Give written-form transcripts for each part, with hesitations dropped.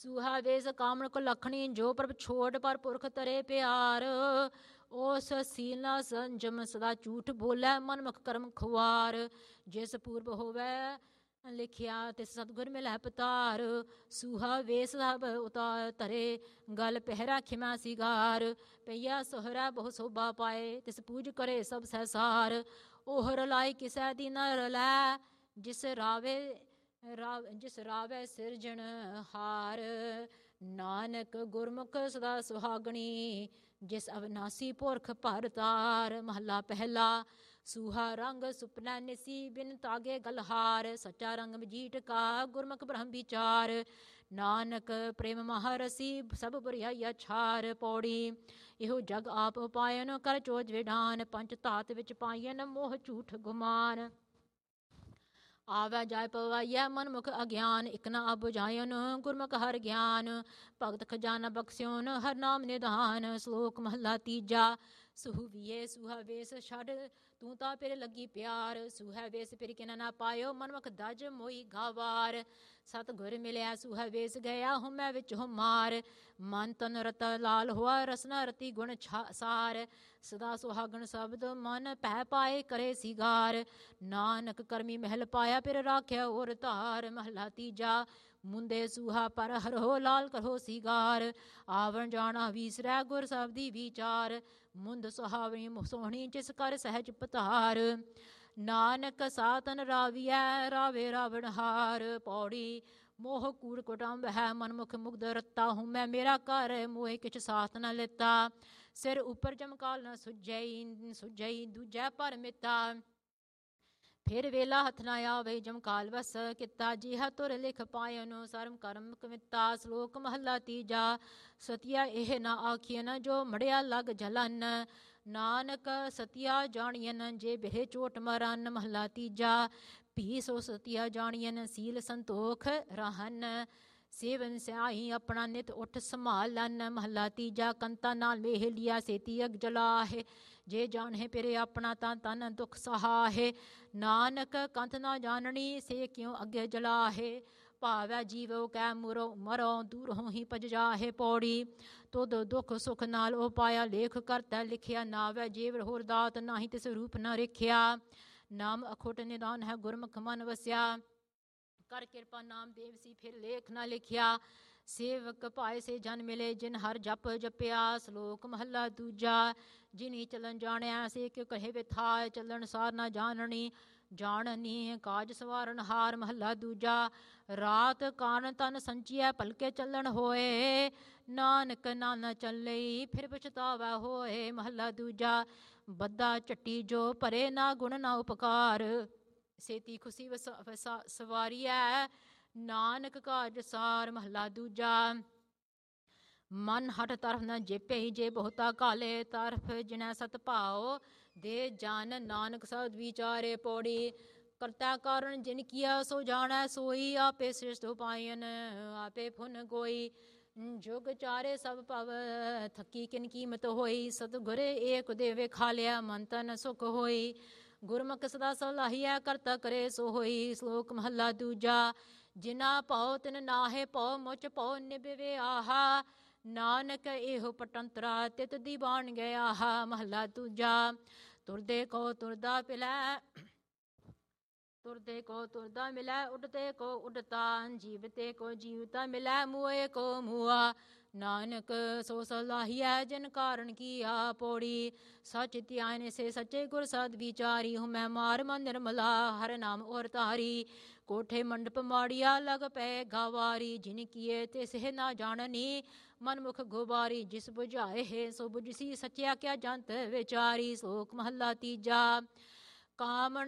ਸੂਹਾ ਵੇਸ ਕਾਮਣ ਕੋ ਲਖਣੀ, ਜੋ ਪ੍ਰਭ ਛੋੜ ਪਰ ਪੁਰਖ ਤਰੇ ਪਿਆਰ। ਉਸ ਸੀਲਾ ਸੰਜਮ ਸਦਾ ਝੂਠ ਬੋਲੇ, ਮਨ ਮੁਖ ਕਰਮ ਖੁਆਰ। ਜਿਸ ਪੂਰਬ ਹੋਵੇ ਲਿਖਿਆ, ਤਿਸ ਸਤਿਗੁਰ ਮਿਲੈ ਪਤਾਰ। ਸੂਹਾ ਵੇਸ ਸਭ ਉਤਾਰ ਧਰੇ, ਗਲ ਪਹਿਰਾ ਖਿਮਾ ਸਿਗਾਰ। ਪਈਆ ਸੋਹਰਾ ਬਹੁ ਸੋਭਾ ਪਾਏ, ਤਿਸ ਪੂਜ ਕਰੇ ਸਭ ਸਹਿਸਾਰ। ਓਹਰ ਲਾਇ ਕਿਸੈ ਦੀ ਨ ਰਲੈ, ਜਿਸ ਰਾਵੇ ਸਿਰਜਣ ਹਾਰ। ਨਾਨਕ ਗੁਰਮੁਖ ਸਦਾ ਸੁਹਾਗਣੀ, ਜਿਸ ਅਵਿਨਾਸੀ ਪੁਰਖ ਭਰ ਤਾਰ। ਮਹੱਲਾ ਪਹਿਲਾ। ਸੂਹਾ ਰੰਗ ਸੁਪਨੈ ਨਿਸੀ, ਬਿਨ ਤਾਗੇ ਗਲਹਾਰ। ਸੱਚਾ ਰੰਗ ਮਜੀਠ ਕਾ, ਗੁਰਮੁਖ ਬ੍ਰਹਮ ਵਿਚਾਰ। ਨਾਨਕ ਪ੍ਰੇਮ ਮਹਾਰਸੀ, ਸਭ ਬੁਰਿਆਈਆ ਛਾਰ। ਪੌੜੀ। ਇਹੋ ਜਗ ਆਪ ਉਪਾਇਨ, ਕਰ ਚੋਜ ਵਿਡਾਨ। ਪੰਚ ਧਾਤ ਵਿੱਚ ਪਾਇਨ, ਮੋਹ ਝੂਠ ਗੁਮਾਨ। ਆਵੈ ਜਾਇ ਪਵਾਈਐ, ਮਨ ਮੁਖ ਅਗਿਆਨ। ਇਕ ਨ ਅਬੁਝਾਇਨ, ਗੁਰਮੁਖ ਹਰਿ ਗਿਆਨ। ਭਗਤ ਖਜ਼ਾਨਾ ਬਖਸ਼ਿਓਨ, ਹਰਿ ਨਾਮ ਨਿਧਾਨ। ਸ਼ਲੋਕ ਮਹੱਲਾ ਤੀਜਾ। ਸੁਹਵੀਏ ਸੂਹਾ ਵੇਸ ਛੱਡ, ਤੂੰ ਤਾਂ ਫਿਰ ਲੱਗੀ ਪਿਆਰ। ਸੂਹਾ ਵੇਸ ਫਿਰ ਕਿਨ ਨਾ ਪਾਇਓ, ਮਨ ਮੁਖ ਦਜ ਮੋਈ ਗਾਵਾਰ। ਸਤਿਗੁਰ ਮਿਲਿਆ ਸੂਹਾ ਵੇਸ, ਗਿਆ ਹੁਮੈ ਵਿੱਚ ਹੁਮਾਰ। ਮਨ ਤਨ ਰਤ ਲਾਲ ਹੋਆ, ਰਸਨਾ ਰਤੀ ਗੁਣ ਸਾਰ। ਸਦਾ ਸੁਹਾਗਣ ਸ਼ਬਦ, ਮਨ ਭੈ ਪਾਏ ਕਰੇ ਸਿਗਾਰ। ਨਾਨਕ ਕਰਮੀ ਮਹਿਲ ਪਾਇਆ, ਫਿਰ ਰਾਖਿਆ ਔਰ ਧਾਰ। ਮਹੱਲਾ ਤੀਜਾ। ਮੁੰਦੇ ਸੂਹਾ ਪਰ ਹਰੋ, ਲਾਲ ਕਰੋ ਸਿਗਾਰ। ਆਵਣ ਜਾਣਾ ਵੀਸਰੈ, ਗੁਰ ਸਬਦੀ ਵਿਚਾਰ। ਮੁੰਦ ਸੁਹਾਵਣੀ ਸੋਹਣੀ, ਜਿਸ ਕਰ ਸਹਿਜ ਪਤਾਰ। ਨਾਨਕ ਸਾਤਨ ਰਾਵੀਐ, ਰਾਵੇ ਰਾਵਣ ਹਾਰ। ਪੌੜੀ। ਮੋਹ ਕੂੜ ਕੁਟੰਬ ਹੈ, ਮਨਮੁਖ ਮੁਗਧ ਰੱਤਾ। ਹੁਮੈ ਮੇਰਾ ਘਰ, ਮੋਹਿ ਕਿਛ ਸਾਥ ਨ ਲਿੱਤਾ। ਸਿਰ ਉਪਰ ਜਮਕਾਲ ਨ ਸੁਝਈ, ਦੂਜੈ ਪਰ ਮਿੱਤਾ। ਫਿਰ ਵੇਲਾ ਹੱਥ ਨ ਆਵੇ, ਜਮਕਾਲ ਵਸ ਕੀਤਾ। ਜਿਹਾ ਤੁਰ ਲਿਖ ਪਾਇਨ, ਸਰਮ ਕਰਮ ਕਮਿਤਾ। ਸ਼ਲੋਕ ਮਹੱਲਾ ਤੀਜਾ। ਸਤੀਆ ਇਹ ਨ ਆਖੀਐਨ, ਜੋ ਮੜਿਆ ਲਗ ਜਲਨ। ਨਾਨਕ ਸਤੀਆ ਜਾਣੀਐਨ, ਜੇ ਬਿਰਹਿ ਚੋਟ ਮਰਨ। ਮਹੱਲਾ ਤੀਜਾ। ਭੀ ਸੋ ਸਤੀਆ ਜਾਣੀਐਨ, ਸੀਲ ਸੰਤੋਖ ਰਹਨ। ਸੇਵਨ ਸਿਆਹੀ ਆਪਣਾ ਨਿਤ ਉਠ ਸੰਭਾਲਨ। ਮਹੱਲਾ ਤੀਜਾ। ਕੰਤਾ ਨਾਲ ਮੇਹ ਲਿਆ, ਸੇਤੀ ਅਗ ਜਲਾਹੇ। ਜੇ ਜਾਣਹਿ ਪਿਰ ਆਪਣਾ, ਤਾਂ ਤਨ ਦੁਖ ਸਹਾਹੇ। ਨਾਨਕ ਕੰਤ ਨਾ ਜਾਣਨੀ, ਸੇ ਕਿਉ ਅੱਗੇ ਜਲਾਹੇ। ਭਾਵੈ ਜੀਵੋ ਕੈ ਮਰੋ, ਦੂਰੋਂ ਹੀ ਭਜ ਜਾਹੇ। ਪੌੜੀ। ਤੁਧ ਦੁਖ ਸੁਖ ਨਾਲ ਉਪਾਇਆ, ਲੇਖ ਕਰਤੈ ਲਿਖਿਆ। ਨਾਵੈ ਜੇਵਰ ਹੋਰ ਦਾਤ, ਨਾਹੀ ਤਿਸ ਰੂਪ ਨ ਰਿਖਿਆ। ਨਾਮ ਅਖੁਟ ਨਿਦਾਨ ਹੈ, ਗੁਰਮੁਖ ਮਨ ਵਸਿਆ। ਕਰ ਕਿਰਪਾ ਨਾਮ ਦੇਵ ਸੀ, ਫਿਰ ਲੇਖ ਨ ਲਿਖਿਆ। ਸੇਵਕ ਭਾਏ ਸੇ ਜਨ ਮਿਲੇ, ਜਿਨ ਹਰ ਜਪ ਜਪਿਆ। ਸ਼ਲੋਕ ਮਹੱਲਾ ਦੂਜਾ। ਜਿਨੀ ਚਲਨ ਜਾਣਿਆ, ਸੇ ਕਿਉ ਕਹੇ ਵਿਥਾਇ। ਚੱਲਣ ਸਾਰ ਨ ਜਾਣਨੀ, ਜਾਣਨੀ ਕਾਜ ਸਵਾਰਨ ਹਾਰ। ਮਹੱਲਾ ਦੂਜਾ। ਰਾਤ ਕਾਰਨ ਤਨ ਸੰਚੀਐ, ਭਲਕੇ ਚੱਲਣ ਹੋਏ। ਨਾਨਕ ਨਾ ਚੱਲਈ, ਫਿਰ ਪਛਤਾਵਾ ਹੋਏ। ਮਹੱਲਾ ਦੂਜਾ। ਬੱਧਾ ਝੱਟੀ ਜੋ ਭਰੇ, ਨਾ ਗੁਣ ਨਾ ਉਪਕਾਰ। ਸੇਤੀ ਖੁਸ਼ੀ ਸਵਾਰੀਐ, ਨਾਨਕ ਕਾਜ ਸਾਰ। ਮਹੱਲਾ ਦੂਜਾ। ਮਨ ਹਠ ਤਰਫ ਨ ਜੇਪਈ, ਜੇ ਬਹੁਤਾ ਕਾਲੇ। ਤਰਫ ਜਿਨੈ ਸਤ ਭਾਉ, ਦੇ ਜਨ ਨਾਨਕ ਸਬਦ ਵਿਚਾਰੇ। ਪੌੜੀ। ਕਰਤਾ ਕਾਰਨ ਜਿਨ ਕੀਆ, ਸੋ ਜਾਣੈ ਸੋਈ। ਆਪੇ ਸ੍ਰਿਸ਼ਟ ਉਪਾਇਨ, ਆਪੇ ਫੁਨ ਗੋਈ। ਜੁਗ ਚਾਰੇ ਸਭ ਭਵ, ਥਕੀ ਕਿਨ ਕੀਮਤ ਹੋਈ। ਸਤਿਗੁਰ ਏਕ ਦੇਵੇ ਖਾਲਿਆ, ਮਨ ਤਨ ਸੁਖ ਹੋਈ। ਗੁਰਮੁਖ ਸਦਾ ਸਲਾਹੀਐ, ਕਰਤਾ ਕਰੇ ਸੋ ਹੋਈ। ਸ਼ਲੋਕ ਮਹੱਲਾ ਦੂਜਾ। ਜਿਨਾ ਭਉ ਤਿਨ ਨਾਹਿ, ਭਉ ਮੁਚ ਭਉ ਨਿਭਵੇ ਆਹਾ। ਨਾਨਕ ਇਹੋ ਪਟੰਤਰਾ, ਤਿਤ ਦੀ ਬਾਣ ਗਿਆ। ਮਹੱਲਾ ਦੂਜਾ। ਤੁਰਦੇ ਕੋ ਤੁਰਦਾ ਪਿਲੈ, ਤੁਰਦੇ ਕੋ ਤੁਰਦਾ ਮਿਲੈ। ਉੱਡਤੇ ਕੋ ਉੱਡਤਾ, ਜੀਵਤੇ ਕੋ ਜੀਵਤਾ ਮਿਲੈ। ਮੂਏ ਕੋ ਮੂਆ, ਨਾਨਕ ਸੋ ਸਲਾਹੀਐ, ਜਿਨ ਕਾਰਨ ਕੀਆ। ਪੌੜੀ। ਸਚ ਧਿਆਨ ਸੇ ਸੱਚੇ, ਗੁਰ ਸਦ ਵਿਚਾਰੀ। ਹੁਮੈ ਮਾਰ ਮਨ ਨਿਰਮਲਾ, ਹਰਿ ਨਾਮ ਔਰ ਧਾਰੀ। ਕੋਠੇ ਮੰਡਪ ਮਾੜੀਆ, ਲਗ ਪਏ ਗਾਵਾਰੀ। ਜਿਨ ਕੀਏ ਤਿਸਹਿ ਨਾ ਜਾਣਨੀ, ਮਨ ਮੁਖ ਗੁਬਾਰੀ। ਜਿਸ ਬੁਝਾਏ ਸੋ ਬੁਝਸੀ, ਸੱਚਿਆ ਕਿਆ ਜੰਤ ਵਿਚਾਰੀ। ਸ਼ਲੋਕ ਮਹੱਲਾ ਤੀਜਾ। ਕਾਮਣ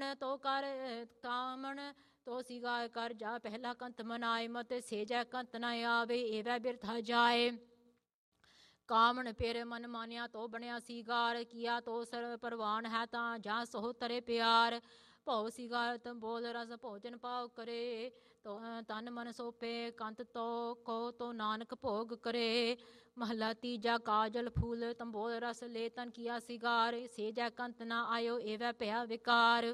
ਤੋ ਸਿਗਾਰ ਕਰ ਜਾ, ਪਹਿਲਾ ਕੰਤ ਮਨਾਏ। ਮਤ ਸੇਜੈ ਕੰਤ ਨ ਆਵੇ, ਏਵੈ ਬਿਰਥਾ ਜਾਏ। ਕਾਮਣ ਫਿਰ ਮਨ ਮਾਨਿਆ, ਤੋ ਬਣਿਆ ਸਿਗਾਰ। ਕੀਆ ਤੋ ਸਰ ਪਰਵਾਨ ਹੈ, ਤਾਂ ਜਾਂ ਸੋ ਤਰੇ ਪਿਆਰ। ਭਉ ਸਿਗਾਰ ਤੰਬੋਲ ਰਸ, ਭੋਜਨ ਪਾਉ ਕਰੇ। ਤਨ ਮਨ ਸੋਪੇ, ਕੰਤ ਤੋ ਨਾਨਕ ਭੋਗ ਕਰੇ। ਮਹੱਲਾ ਤੀਜਾ। ਕਾਜਲ ਫੂਲ ਤੰਬੋਲ ਰਸ, ਲੈ ਤਨ ਕੀਆ ਸਿਗਾਰ। ਸੇਜੈ ਕੰਤ ਨ ਆਇਓ, ਏਵੈ ਭਇਆ ਵਿਕਾਰ।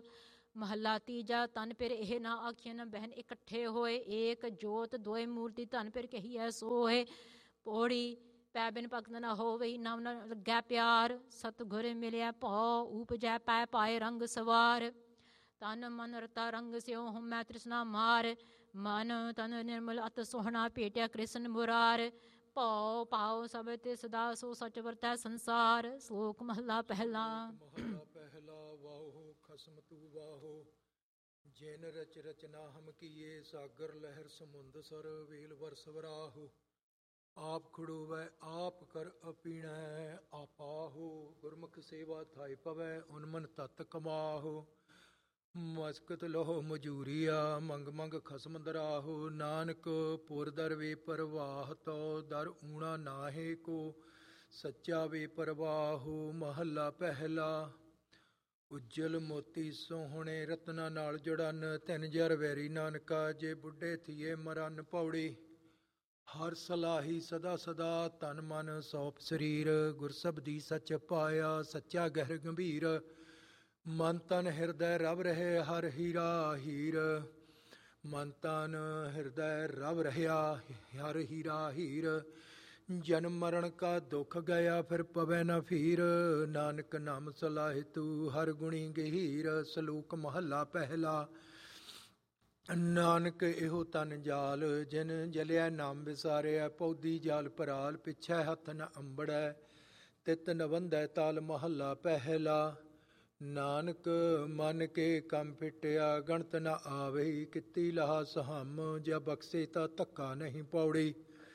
ਮਹੱਲਾ ਤੀਜਾ। ਤਨ ਫਿਰ ਇਹ ਨਾ ਆਖੀਨ ਬਹਿਨ ਇਕੱਠੇ ਹੋਏ, ਏਕ ਜੋਤ ਦੋਏ ਮੂਰਤੀ ਧਨ ਫਿਰ ਕਹੀਐ ਸੋਏ। ਪੌੜੀ ਪੈ ਬਿਨ ਭਗਤ ਨਾ ਹੋਵੇ, ਨਾਮ ਨਾ ਲੱਗੈ ਪਿਆਰ, ਸਤਿਗੁਰ ਮਿਲਿਆ ਭਉ ਉਪਜੈ ਪੈ ਪਾਏ ਰੰਗ ਸਵਾਰ। ਤਨ ਮਨ ਰਤਾ ਰੰਗ ਸਿਉ ਹਉਮੈ ਤ੍ਰਿਸ਼ਨਾ ਮਾਰ, ਮਨ ਤਨ ਨਿਰਮਲ ਅਤ ਸੋਹਣਾ ਭੇਟਿਆ ਕ੍ਰਿਸ਼ਨ ਮੁਰਾਰ। ਭਉ ਭਾਉ ਸਭ ਤੇ ਸਦਾ ਸੋ ਸਚ ਵਰਤੈ ਸੰਸਾਰ। ਸ਼ਲੋਕ ਮਹੱਲਾ ਪਹਿਲਾ। ਮਹੱਲਾ ਪਹਿਲਾ। ਵਾਹੋ ਖਸਮ ਤੂ ਵਾਹੋ, ਜਿਨ ਰਚ ਰਚਨਾ ਹਮ ਕੀਏ, ਸਾਗਰ ਲਹਿਰ ਸਮੁੰਦ ਸਰ ਵੇਲ ਵਰਸ ਵਰਾਹੋ। ਆਪ ਖੜੋਵੈ ਆਪ ਕਰ ਅਪੀਣੈ, ਆਪਾਹੋ ਗੁਰਮੁਖ ਸੇਵਾ ਥਾਇ ਪਵੈ, ਉਨਮਨ ਤਤ ਕਮਾਹੋ। ਮਸਕਤ ਲਹੋ ਮਜੂਰੀਆ, ਮੰਗ ਮੰਗ ਖਸਮ ਦਰਾਹੋ। ਨਾਨਕ ਪੁਰ ਦਰ ਵੇ ਪਰਵਾਹ, ਤੋ ਦਰ ਊਣਾ ਨਾਹੇ ਕੋ, ਸੱਚਾ ਵੇ ਪਰਵਾਹੋ। ਮਹੱਲਾ ਪਹਿਲਾ। ਉਜਲ ਮੋਤੀ ਸੋਹਣੇ ਰਤਨਾ ਨਾਲ ਜੜਨ, ਤਿੰਨ ਜਰ ਵੈਰੀ ਨਾਨਕਾ, ਜੇ ਬੁੱਢੇ ਥੀਏ ਮਰਨ। ਪੌੜੀ ਹਰ ਸਲਾਹੀ ਸਦਾ ਸਦਾ, ਤਨ ਮਨ ਸੌਪ ਸਰੀਰ, ਗੁਰਸਬਦੀ ਸੱਚ ਪਾਇਆ, ਸੱਚਾ ਗਹਿਰ ਗੰਭੀਰ। ਮਨ ਤਨ ਹਿਰਦੈ ਰਵ ਰਹੇ ਹਰ ਹੀਰਾ ਹੀਰ, ਮਨ ਤਨ ਹਿਰਦੈ ਰਵ ਰਹਿਆ ਹਰ ਹੀਰਾ ਹੀਰ। ਜਨਮ ਮਰਨ ਕਾ ਦੁੱਖ ਗਿਆ, ਫਿਰ ਪਵੈ ਨਾ ਫੀਰ, ਨਾਨਕ ਨਾਮ ਸਲਾਹਿ ਤੂ ਹਰ ਗੁਣੀ ਗਹੀਰ। ਸਲੋਕ ਮਹੱਲਾ ਪਹਿਲਾ। ਨਾਨਕ ਇਹੋ ਤਨ ਜਾਲ, ਜਿਨ ਜਲਿਆ ਨਾਮ ਵਿਸਾਰਿਆ, ਪੌਦੀ ਜਾਲ ਪਰਾਲ, ਪਿੱਛੇ ਹੱਥ ਨ ਅੰਬੜੈ, ਤਿਤ ਨ ਬੰਧੈ ਤਾਲ। ਮਹੱਲਾ ਪਹਿਲਾ। ਨਾਨਕ ਮਨ ਕੇ ਕੰਮ ਫਿਟਿਆ, ਗਣਤ ਨ ਆਵਈ, ਕੀਤੀ ਲਹਾ ਸਹਮ, ਜਾਂ ਬਖਸ਼ੇ ਤਾਂ ਧੱਕਾ ਨਹੀਂ। ਪੌੜੀ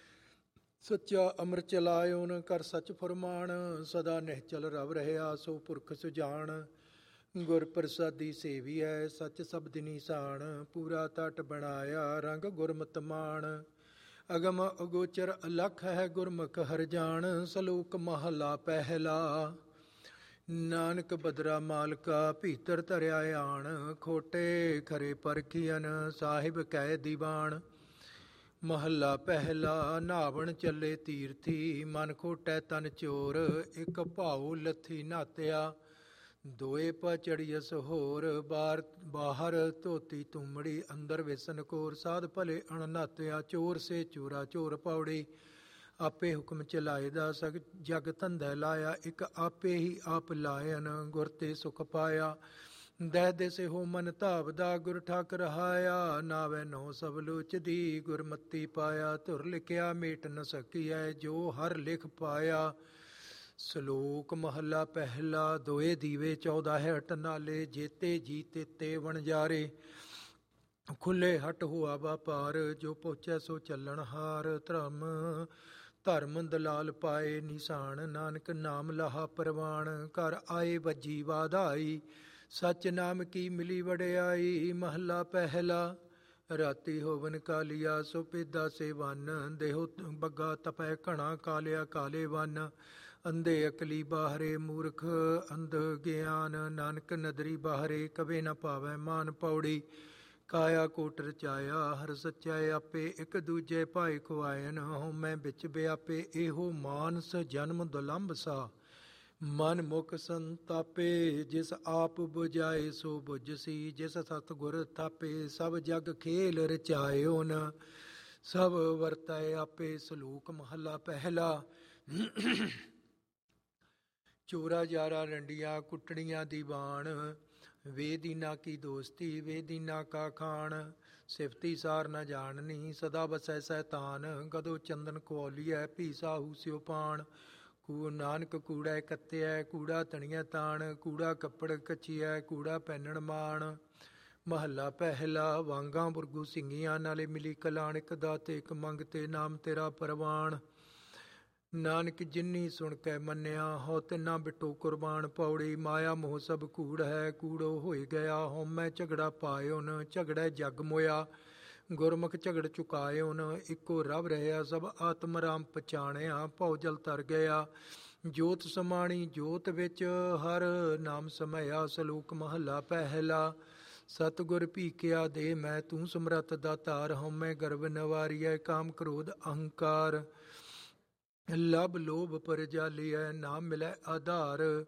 ਸੱਚਾ ਅੰਮ੍ਰਿਤ ਚਲਾਇਓਨ, ਕਰ ਸੱਚ ਫਰਮਾਨ, ਸਦਾ ਨਿਹਚਲ ਰਵ ਰਹਿਆ, ਸੋ ਪੁਰਖ ਸੁਜਾਨ। ਗੁਰ ਪ੍ਰਸਾਦੀ ਸੇਵੀਐ, ਸੱਚ ਸਬਦ ਨਿਸ਼ਾਨ, ਪੂਰਾ ਤਟ ਬਣਾਇਆ, ਰੰਗ ਗੁਰਮਤਿ ਮਾਣ। ਅਗਮ ਅਗੋਚਰ ਅਲਖ ਹੈ, ਗੁਰਮੁਖ ਹਰ ਜਾਣ। ਸਲੋਕ ਮਹੱਲਾ ਪਹਿਲਾ। ਨਾਨਕ ਬਦਰਾ ਮਾਲਕਾ, ਭੀਤਰ ਧਰਿਆ ਆਣ, ਖੋਟੇ ਖਰੇ ਪਰਖੀਅਨ, ਸਾਹਿਬ ਕਹਿ ਦੀਵਾਨ। ਮਹੱਲਾ ਪਹਿਲਾ। ਨਾਵਣ ਚੱਲੇ ਤੀਰਥੀ, ਮਨ ਖੋਟੈ ਤਨ ਚੋਰ, ਇੱਕ ਭਾਉ ਲੱਥੀ ਨਾਤਿਆ, ਦੋਏ ਪਾ ਚੜੀਅਸ ਹੋਰ। ਬਾਹਰ ਧੋਤੀ ਤੁਮੜੀ, ਅੰਦਰ ਵਿਸਨ ਕੋਰ, ਸਾਧ ਭਲੇ ਅਣਨਾਤਿਆ, ਚੋਰ ਸੇ ਚੋਰਾ ਚੋਰ। ਪੌੜੀ ਆਪੇ ਹੁਕਮ ਚਲਾਇਦਾ, ਸਗ ਜਗ ਧੰਦਾ ਲਾਇਆ, ਇੱਕ ਆਪੇ ਹੀ ਆਪ ਲਾਇਨ, ਗੁਰ ਤੇ ਸੁਖ ਪਾਇਆ। ਦਹਿ ਦਿਸੇ ਹੋ ਮਨ ਧਾਵਦਾ, ਗੁਰ ਠਾਕ ਰਹਾਇਆ, ਨਾਵੇ ਨੋ ਸਭ ਲੋਚਦੀ, ਗੁਰਮਤੀ ਪਾਇਆ। ਧੁਰ ਲਿਖਿਆ ਮੇਟ ਨ ਸਕੀਐ, ਜੋ ਹਰ ਲਿਖ ਪਾਇਆ। ਸਲੋਕ ਮਹੱਲਾ ਪਹਿਲਾ। ਦੋਏ ਦੀਵੇ 14 ਹਟ ਨਾਲੇ, ਜੇਤੇ ਜੀ ਤੇਤੇ ਵਣਜਾਰੇ, ਖੁੱਲੇ ਹਟ ਹੁਆ ਵਾਪਾਰ, ਜੋ ਪਹੁੰਚੈ ਸੋ ਚੱਲਣ ਹਾਰ। ਧਰਮ ਦਲਾਲ ਪਾਏ ਨਿਸ਼ਾਨ, ਨਾਨਕ ਨਾਮ ਲਾਹਾ ਪ੍ਰਵਾਨ। ਘਰ ਆਏ ਵੱਜੀ ਵਾਧਾਈ, ਸੱਚ ਨਾਮ ਕੀ ਮਿਲੀ ਵਡਿਆਈ। ਮਹੱਲਾ ਪਹਿਲਾ। ਰਾਤੀ ਹੋਵਨ ਕਾਲੀਆ, ਸੋ ਪੇਦਾ ਸੇ ਵਨ, ਦੇਹੋ ਬੱਗਾ ਤਪੈ ਘਣਾ, ਕਾਲਿਆ ਕਾਲੇ ਵਨ। ਅੰਧੇ ਅਕਲੀ ਬਾਹਰੇ, ਮੂਰਖ ਅੰਧ ਗਿਆਨ, ਨਾਨਕ ਨਦਰੀ ਬਾਹਰੇ, ਕਵੇ ਨਾ ਪਾਵੈ ਮਾਨ। ਪੌੜੀ ਕਾਇਆ ਕੋਟ ਰਚਾਇਆ, ਹਰ ਸੱਚਾ ਆਪੇ, ਇੱਕ ਦੂਜੇ ਭਾਈ ਖੁਆਇਨ, ਹਉਮੈ ਵਿੱਚ ਵਿਆਪੇ। ਇਹੋ ਮਾਨਸ ਜਨਮ ਦੁਲੰਭ ਸਾ, ਮਨ ਮੁਖ ਸੰਤਾਪੇ, ਜਿਸ ਆਪ ਬੁਝਾਏ ਸੋ ਬੁਝਸੀ, ਜਿਸ ਸਤਿਗੁਰ ਥਾਪੇ। ਸਭ ਜਗ ਖੇਲ ਰਚਾਇਓਨ, ਸਭ ਵਰਤੈ ਆਪੇ। ਸਲੋਕ ਮਹੱਲਾ ਪਹਿਲਾ। ਚੋਰਾ ਜਾਰਾ ਰੰਡੀਆਂ, ਕੁੱਟਣੀਆਂ ਦੀਵਾਨ, ਵੇ ਦੀਨਾ ਕੀ ਦੋਸਤੀ, ਵੇ ਦੀਨਾ ਕਾ ਖਾਣ। ਸਿਫਤੀ ਸਾਰ ਨ ਜਾਣਨੀ, ਸਦਾ ਵਸੈ ਸੈਤਾਨ, ਗਦੋ ਚੰਦਨ ਕੁਆਲੀਐ, ਭੀ ਸਾਹੂ ਸਿਓ ਪਾਣ। ਨਾਨਕ ਕੂੜਾ ਕੱਤਿਐ, ਕੂੜਾ ਤਣੀਐ ਤਾਣ, ਕੂੜਾ ਕੱਪੜ ਕੱਚੀਐ, ਕੂੜਾ ਪਹਿਨਣ ਮਾਣ। ਮਹੱਲਾ ਪਹਿਲਾ। ਵਾਂਗਾਂ ਬੁਰਗੂ ਸਿੰਘੀਆਂ, ਨਾਲੇ ਮਿਲੀ ਕਲਾਣ, ਇੱਕ ਦਾਤੇ ਇੱਕ ਮੰਗ ਤੇ, ਨਾਮ ਤੇਰਾ ਪਰਵਾਨ। ਨਾਨਕ ਜਿਨੀ ਸੁਣ ਕੇ ਮੰਨਿਆ, ਹੋ ਤਿੰਨਾ ਬਿਟੋ ਕੁਰਬਾਨ। ਪੌੜੀ ਮਾਇਆ ਮੋਹ ਸਭ ਕੂੜ ਹੈ, ਕੂੜੋ ਹੋਇ ਗਿਆ, ਹਉਮੈ ਝਗੜਾ ਪਾਇਓਨ, ਝਗੜੈ ਜਗ ਮੋਇਆ। ਗੁਰਮੁਖ ਝਗੜ ਚੁਕਾਇਓਨ, ਇੱਕੋ ਰਵ ਰਹਿਆ, ਸਭ ਆਤਮ ਰਾਮ ਪਛਾਣਿਆ। ਭਉ ਜਲ ਤਰ ਗਿਆ, ਜੋਤ ਸਮਾਣੀ ਜੋਤ ਵਿੱਚ, ਹਰ ਨਾਮ ਸਮਿਆ। ਸਲੋਕ ਮਹੱਲਾ ਪਹਿਲਾ। ਸਤਿਗੁਰ ਭੀਖਿਆ ਦੇ ਮੈਂ, ਤੂੰ ਸਮਰੱਥ ਦਾਤਾਰ, ਹਉਮੈ ਗਰਵ ਨਿਵਾਰੀਐ, ਕਾਮ ਕ੍ਰੋਧ ਅਹੰਕਾਰ। ਲਭ ਲੋਭ ਪਰਜਾਲੀਐ, ਨਾ ਮਿਲੈ ਆਧਾਰ,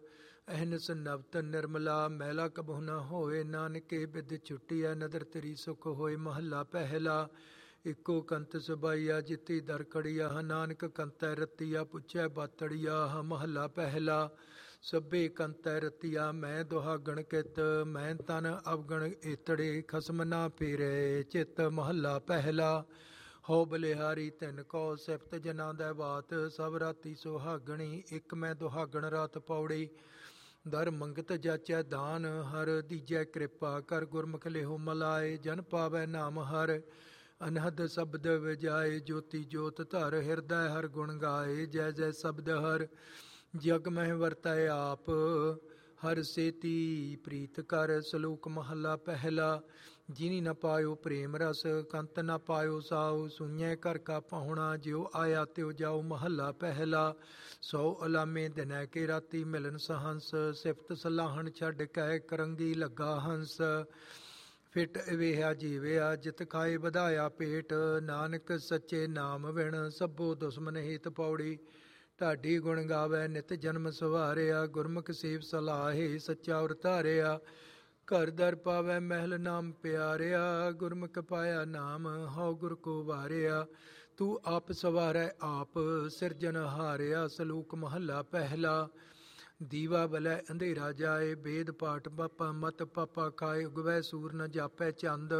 ਅਹਨਸ ਨਵਤ ਨਿਰਮਲਾ ਮੈਲਾ ਕਬਹੁ ਨਾ ਹੋਏ। ਨਾਨਕੇ ਬਿਦ ਛੁੱਟੀਐ ਨਦਰ ਤੇਰੀ ਸੁਖ ਹੋਏ। ਮਹੱਲਾ ਪਹਿਲਾ। ਇੱਕੋ ਕੰਤ ਸੁਬਾਈਆ ਜਿਤੀ ਦਰ ਕੜੀਆ। ਨਾਨਕ ਕੰਤੈ ਰਤੀਆ ਪੁੱਛੈ ਬਾਤੜੀਆ। ਮਹੱਲਾ ਪਹਿਲਾ। ਸਭੇ ਕੰਤੈ ਰਤੀਆ ਮੈਂ ਦੁਹਾਗਣ ਕਿਤ। ਮੈਂ ਤਨ ਅਵਗਣ ਏਤੜੇ ਖਸਮ ਨਾ ਫੇਰੇ ਚਿਤ। ਮਹੱਲਾ ਪਹਿਲਾ। ਹੋ ਬਲਿਹਾਰੀ ਤਿਨ ਕੋ ਸਿਫਤ ਜਨਾਂ ਦੈ ਬਾਤ। ਸਭ ਰਾਤੀ ਸੁਹਾਗਣੀ ਇੱਕ ਮੈਂ ਦੁਹਾਗਣ ਰਾਤ ਪੌੜੀ। ਦਰ ਮੰਗਤ ਜਾਚੈ ਦਾਨ ਹਰ ਦੀਜੈ ਕਿਰਪਾ ਕਰ। ਗੁਰਮੁਖ ਲਿਹੋ ਮਲਾਏ ਜਨ ਪਾਵੈ ਨਾਮ ਹਰ। ਅਨਹਦ ਸ਼ਬਦ ਵਜਾਏ ਜੋਤੀ ਜੋਤ ਧਰ। ਹਿਰਦੈ ਹਰ ਗੁਣ ਗਾਏ ਜੈ ਜੈ ਸ਼ਬਦ ਹਰ। ਜਗ ਮਹਿ ਵਰਤੈ ਆਪ ਹਰ ਸੇਤੀ ਪ੍ਰੀਤ ਕਰ। ਸਲੋਕ ਮਹੱਲਾ ਪਹਿਲਾ। ਜਿਨੀ ਨ ਪਾਇਓ ਪ੍ਰੇਮ ਰਸ ਕੰਤ ਨ ਪਾਇਓ ਸਾਉ। ਸੁਣਿਐ ਘਰ ਕਾ ਪਾਹੁਣਾ ਜਿਉ ਆਇਆ ਤਿਉ ਜਾਉ। ਮਹੱਲਾ ਪਹਿਲਾ। ਸੌ ਅਲਾਮੇ ਦਿਨੈ ਕੇ ਰਾਤੀ ਮਿਲਨ ਸਹੰਸ। ਸਿਫਤ ਸਲਾਹਣ ਛੱਡ ਕੈ ਕਰੰਗੀ ਲੱਗਾ ਹੰਸ। ਫਿਟ ਵੇਹਾ ਜੀਵਿਆ ਜਿਤ ਖਾਏ ਵਧਾਇਆ ਪੇਟ। ਨਾਨਕ ਸੱਚੇ ਨਾਮ ਵਿਣ ਸਭੋ ਦੁਸ਼ਮਨ ਹਿਤ ਪੌੜੀ। ਢਾਡੀ ਗੁਣ ਗਾਵੈ ਨਿਤ ਜਨਮ ਸਵਾਰਿਆ। ਗੁਰਮੁਖ ਸੇਵ ਸਲਾਹੇ ਸੱਚਾ ਉਰ ਧਾਰਿਆ। ਘਰ ਦਰ ਪਾਵੈ ਮਹਿਲ ਨਾਮ ਪਿਆਰਿਆ। ਗੁਰਮੁਖ ਪਾਇਆ ਨਾਮ ਹਉ ਗੁਰ ਕੋ ਵਾਰਿਆ। ਤੂੰ ਆਪ ਸਵਾਰੈ ਆਪ ਸਿਰਜਨ ਹਾਰਿਆ। ਸਲੋਕ ਮਹੱਲਾ ਪਹਿਲਾ। ਦੀਵਾ ਬਲੈ ਅੰਧੇਰਾ ਜਾਏ ਬੇਦ ਪਾਠ ਬਾਪਾ ਮਤ ਪਾਪਾ ਖਾਏ। ਉਗਵੈ ਸੂਰ ਨ ਜਾਪੈ ਚੰਦ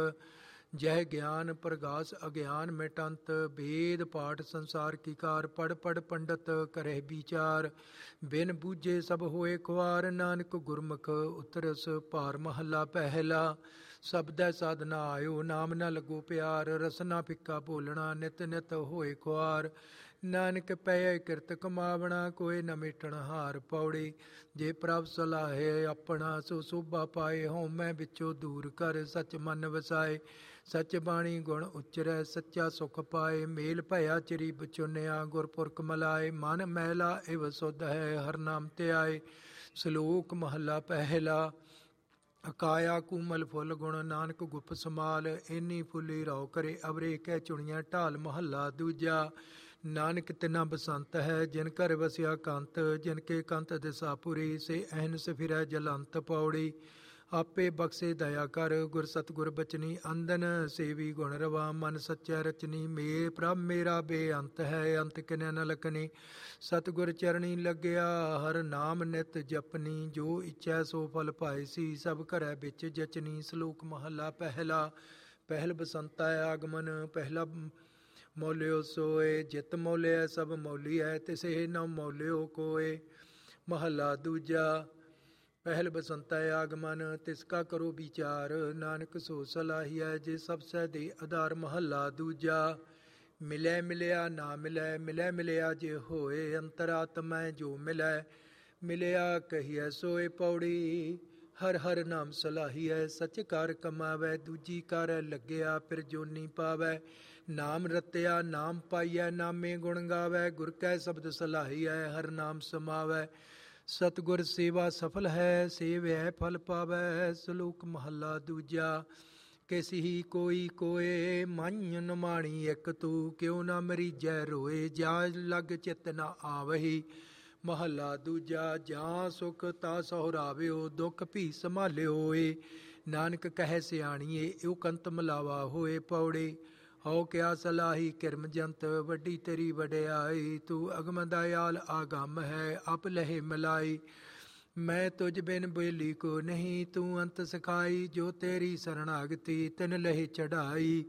ਜਹ ਗਿਆਨ ਪ੍ਰਗਾਸ ਅਗਿਆਨ ਮਿਟੰਤ। ਬੇਦ ਪਾਠ ਸੰਸਾਰ ਕੀ ਕਾਰ ਪੜ ਪੜ ਪੰਡਤ ਕਰਹਿ ਵਿਚਾਰ। ਬਿਨ ਬੂਝੇ ਸਭ ਹੋਏ ਖੁਆਰ ਨਾਨਕ ਗੁਰਮੁਖ ਉਤਰਸ ਭਾਰ। ਮਹੱਲਾ ਪਹਿਲਾ। ਸਬਦੈ ਸਾਧਨਾ ਆਇਓ ਨਾਮ ਨ ਲੱਗੋ ਪਿਆਰ। ਰਸਨਾ ਫਿੱਕਾ ਬੋਲਣਾ ਨਿਤ ਨਿਤ ਹੋਏ ਖੁਆਰ। ਨਾਨਕ ਪਏ ਕਿਰਤ ਕਮਾਵਣਾ ਕੋਈ ਨ ਮੇਟਣ ਹਾਰ ਪੌੜੀ। ਜੇ ਪ੍ਰਭ ਸਲਾਹੇ ਆਪਣਾ ਸੋ ਸੋਭਾ ਪਾਏ। ਹਉਮੈ ਵਿੱਚੋਂ ਦੂਰ ਕਰ ਸਚ ਮਨ ਵਸਾਏ। ਸਚ ਬਾਣੀ ਗੁਣ ਉਚਰੈ ਸੱਚਾ ਸੁਖ ਪਾਏ। ਮੇਲ ਭਇਆ ਚਿਰੀ ਬਚੁਨਿਆ ਗੁਰਪੁਰਖ ਮਲਾਏ। ਮਨ ਮੈਲਾ ਇਵ ਸੁਧ ਹੈ ਹਰ ਨਾਮ ਧਿਆਏ। ਸਲੋਕ ਮਹੱਲਾ ਪਹਿਲਾ। ਅਕਾਇਆ ਕੂਮਲ ਫੁੱਲ ਗੁਣ ਨਾਨਕ ਗੁਪ ਸਮਾਲ। ਇੰਨੀ ਫੁੱਲੀ ਰੌ ਕਰੇ ਅਵਰੇ ਕਹਿ ਚੁਣੀਆਂ ਢਾਲ। ਮਹੱਲਾ ਦੂਜਾ। ਨਾਨਕ ਤਿਨਾ ਬਸੰਤ ਹੈ ਜਿਨ ਘਰ ਵਸਿਆ ਕੰਤ। ਜਿਨ ਕੇ ਕੰਤ ਦਿਸਾਪੁਰੀ ਸੇ ਅਹਨਸ ਫਿਰੈ ਜਲੰਤ ਪੌੜੀ। ਆਪੇ ਬਖਸ਼ੇ ਦਇਆ ਕਰ ਗੁਰ ਸਤਿਗੁਰ ਬਚਨੀ। ਅੰਦਨ ਸੇਵੀ ਗੁਣ ਰਵਾ ਮਨ ਸੱਚੈ ਰਚਨੀ। ਮੇ ਪ੍ਰਭ ਮੇਰਾ ਬੇਅੰਤ ਹੈ ਅੰਤ ਕਿਨੈ ਨ ਲਖਨੀ। ਸਤਿਗੁਰ ਚਰਣੀ ਲੱਗਿਆ ਹਰ ਨਾਮ ਨਿਤ ਜਪਨੀ। ਜੋ ਇੱਛੈ ਸੋ ਫਲ ਪਾਇਸੀ ਸਭ ਘਰੈ ਵਿੱਚ ਜਚਨੀ। ਸਲੋਕ ਮਹੱਲਾ ਪਹਿਲਾ। ਪਹਿਲ ਬਸੰਤਾ ਆਗਮਨ ਪਹਿਲਾ ਮੌਲਿਓ ਸੋਏ। ਜਿਤ ਮੌਲਿਆ ਸਭ ਮੌਲੀ ਹੈ ਤਿਸੇ ਨ ਮੌਲਿਓ ਕੋਏ। ਮਹੱਲਾ ਦੂਜਾ। ਪਹਿਲ ਬਸੰਤਾ ਆਗਮਨ ਤਿਸ ਕਾ ਕਰੋ ਵਿਚਾਰ। ਨਾਨਕ ਸੋ ਸਲਾਹੀਐ ਜੇ ਸਭ ਸਹਿ ਦੇ ਆਧਾਰ। ਮਹੱਲਾ ਦੂਜਾ। ਮਿਲੈ ਮਿਲਿਆ ਨਾ ਮਿਲੈ ਮਿਲੈ ਮਿਲਿਆ ਜੇ ਹੋਏ। ਅੰਤਰਾਤਮੈ ਜੋ ਮਿਲੈ ਮਿਲਿਆ ਕਹੀਐ ਸੋਏ ਪੌੜੀ। ਹਰ ਹਰ ਨਾਮ ਸਲਾਹੀਐ ਸਚ ਕਾਰ ਕਮਾਵੈ। ਦੂਜੀ ਕਾਰ ਲੱਗਿਆ ਫਿਰ ਜੋਨੀ ਪਾਵੈ। ਨਾਮ ਰਤਿਆ ਨਾਮ ਪਾਈਐ ਨਾਮੇ ਗੁਣ ਗਾਵੈ। ਗੁਰ ਕੈ ਸ਼ਬਦ ਸਲਾਹੀਐ ਹਰ ਨਾਮ ਸਮਾਵੈ। ਸਤਿਗੁਰ ਸੇਵਾ ਸਫਲ ਹੈ ਸੇਵੈ ਫਲ ਪਾਵੈ। ਸਲੋਕ ਮਹੱਲਾ ਦੂਜਾ। ਕਿਸ ਹੀ ਕੋਈ ਕੋਏ ਮਾਈਨ ਨਮਾਣੀ ਇੱਕ ਤੂੰ। ਕਿਉ ਨਾ ਮਰੀਜੈ ਰੋਏ ਜਾ ਲਗ ਚਿਤ ਨਾ ਆਵਹੀ। ਮਹੱਲਾ ਦੂਜਾ। ਜਾਂ ਸੁਖ ਤਾ ਸਹੁਰਾਵਿਓ ਦੁੱਖ ਭੀ ਸੰਭਾਲਿਓ ਏ। ਨਾਨਕ ਕਹੈ ਸਿਆਣੀਏ ਇਉ ਕੰਤ ਮਿਲਾਵਾ ਹੋਏ ਪੌੜੇ। ਹਉ ਕਿਆ ਸਲਾਹੀ ਕਿਰਮ ਜੰਤ ਵੱਡੀ ਤੇਰੀ ਵਡਿਆਈ। ਤੂੰ ਅਗਮ ਦਇਆਲ ਆਗੰਮ ਹੈ ਆਪ ਲਹੇ ਮਿਲਾਈ। ਮੈਂ ਤੁਝ ਬਿਨ ਬੇਲੀ ਕੋ ਨਹੀਂ ਤੂੰ ਅੰਤ ਸਿਖਾਈ। ਜੋ ਤੇਰੀ ਸਰਣਾਗਤੀ ਤਿਨ ਲਹੇ ਚੜਾਈ।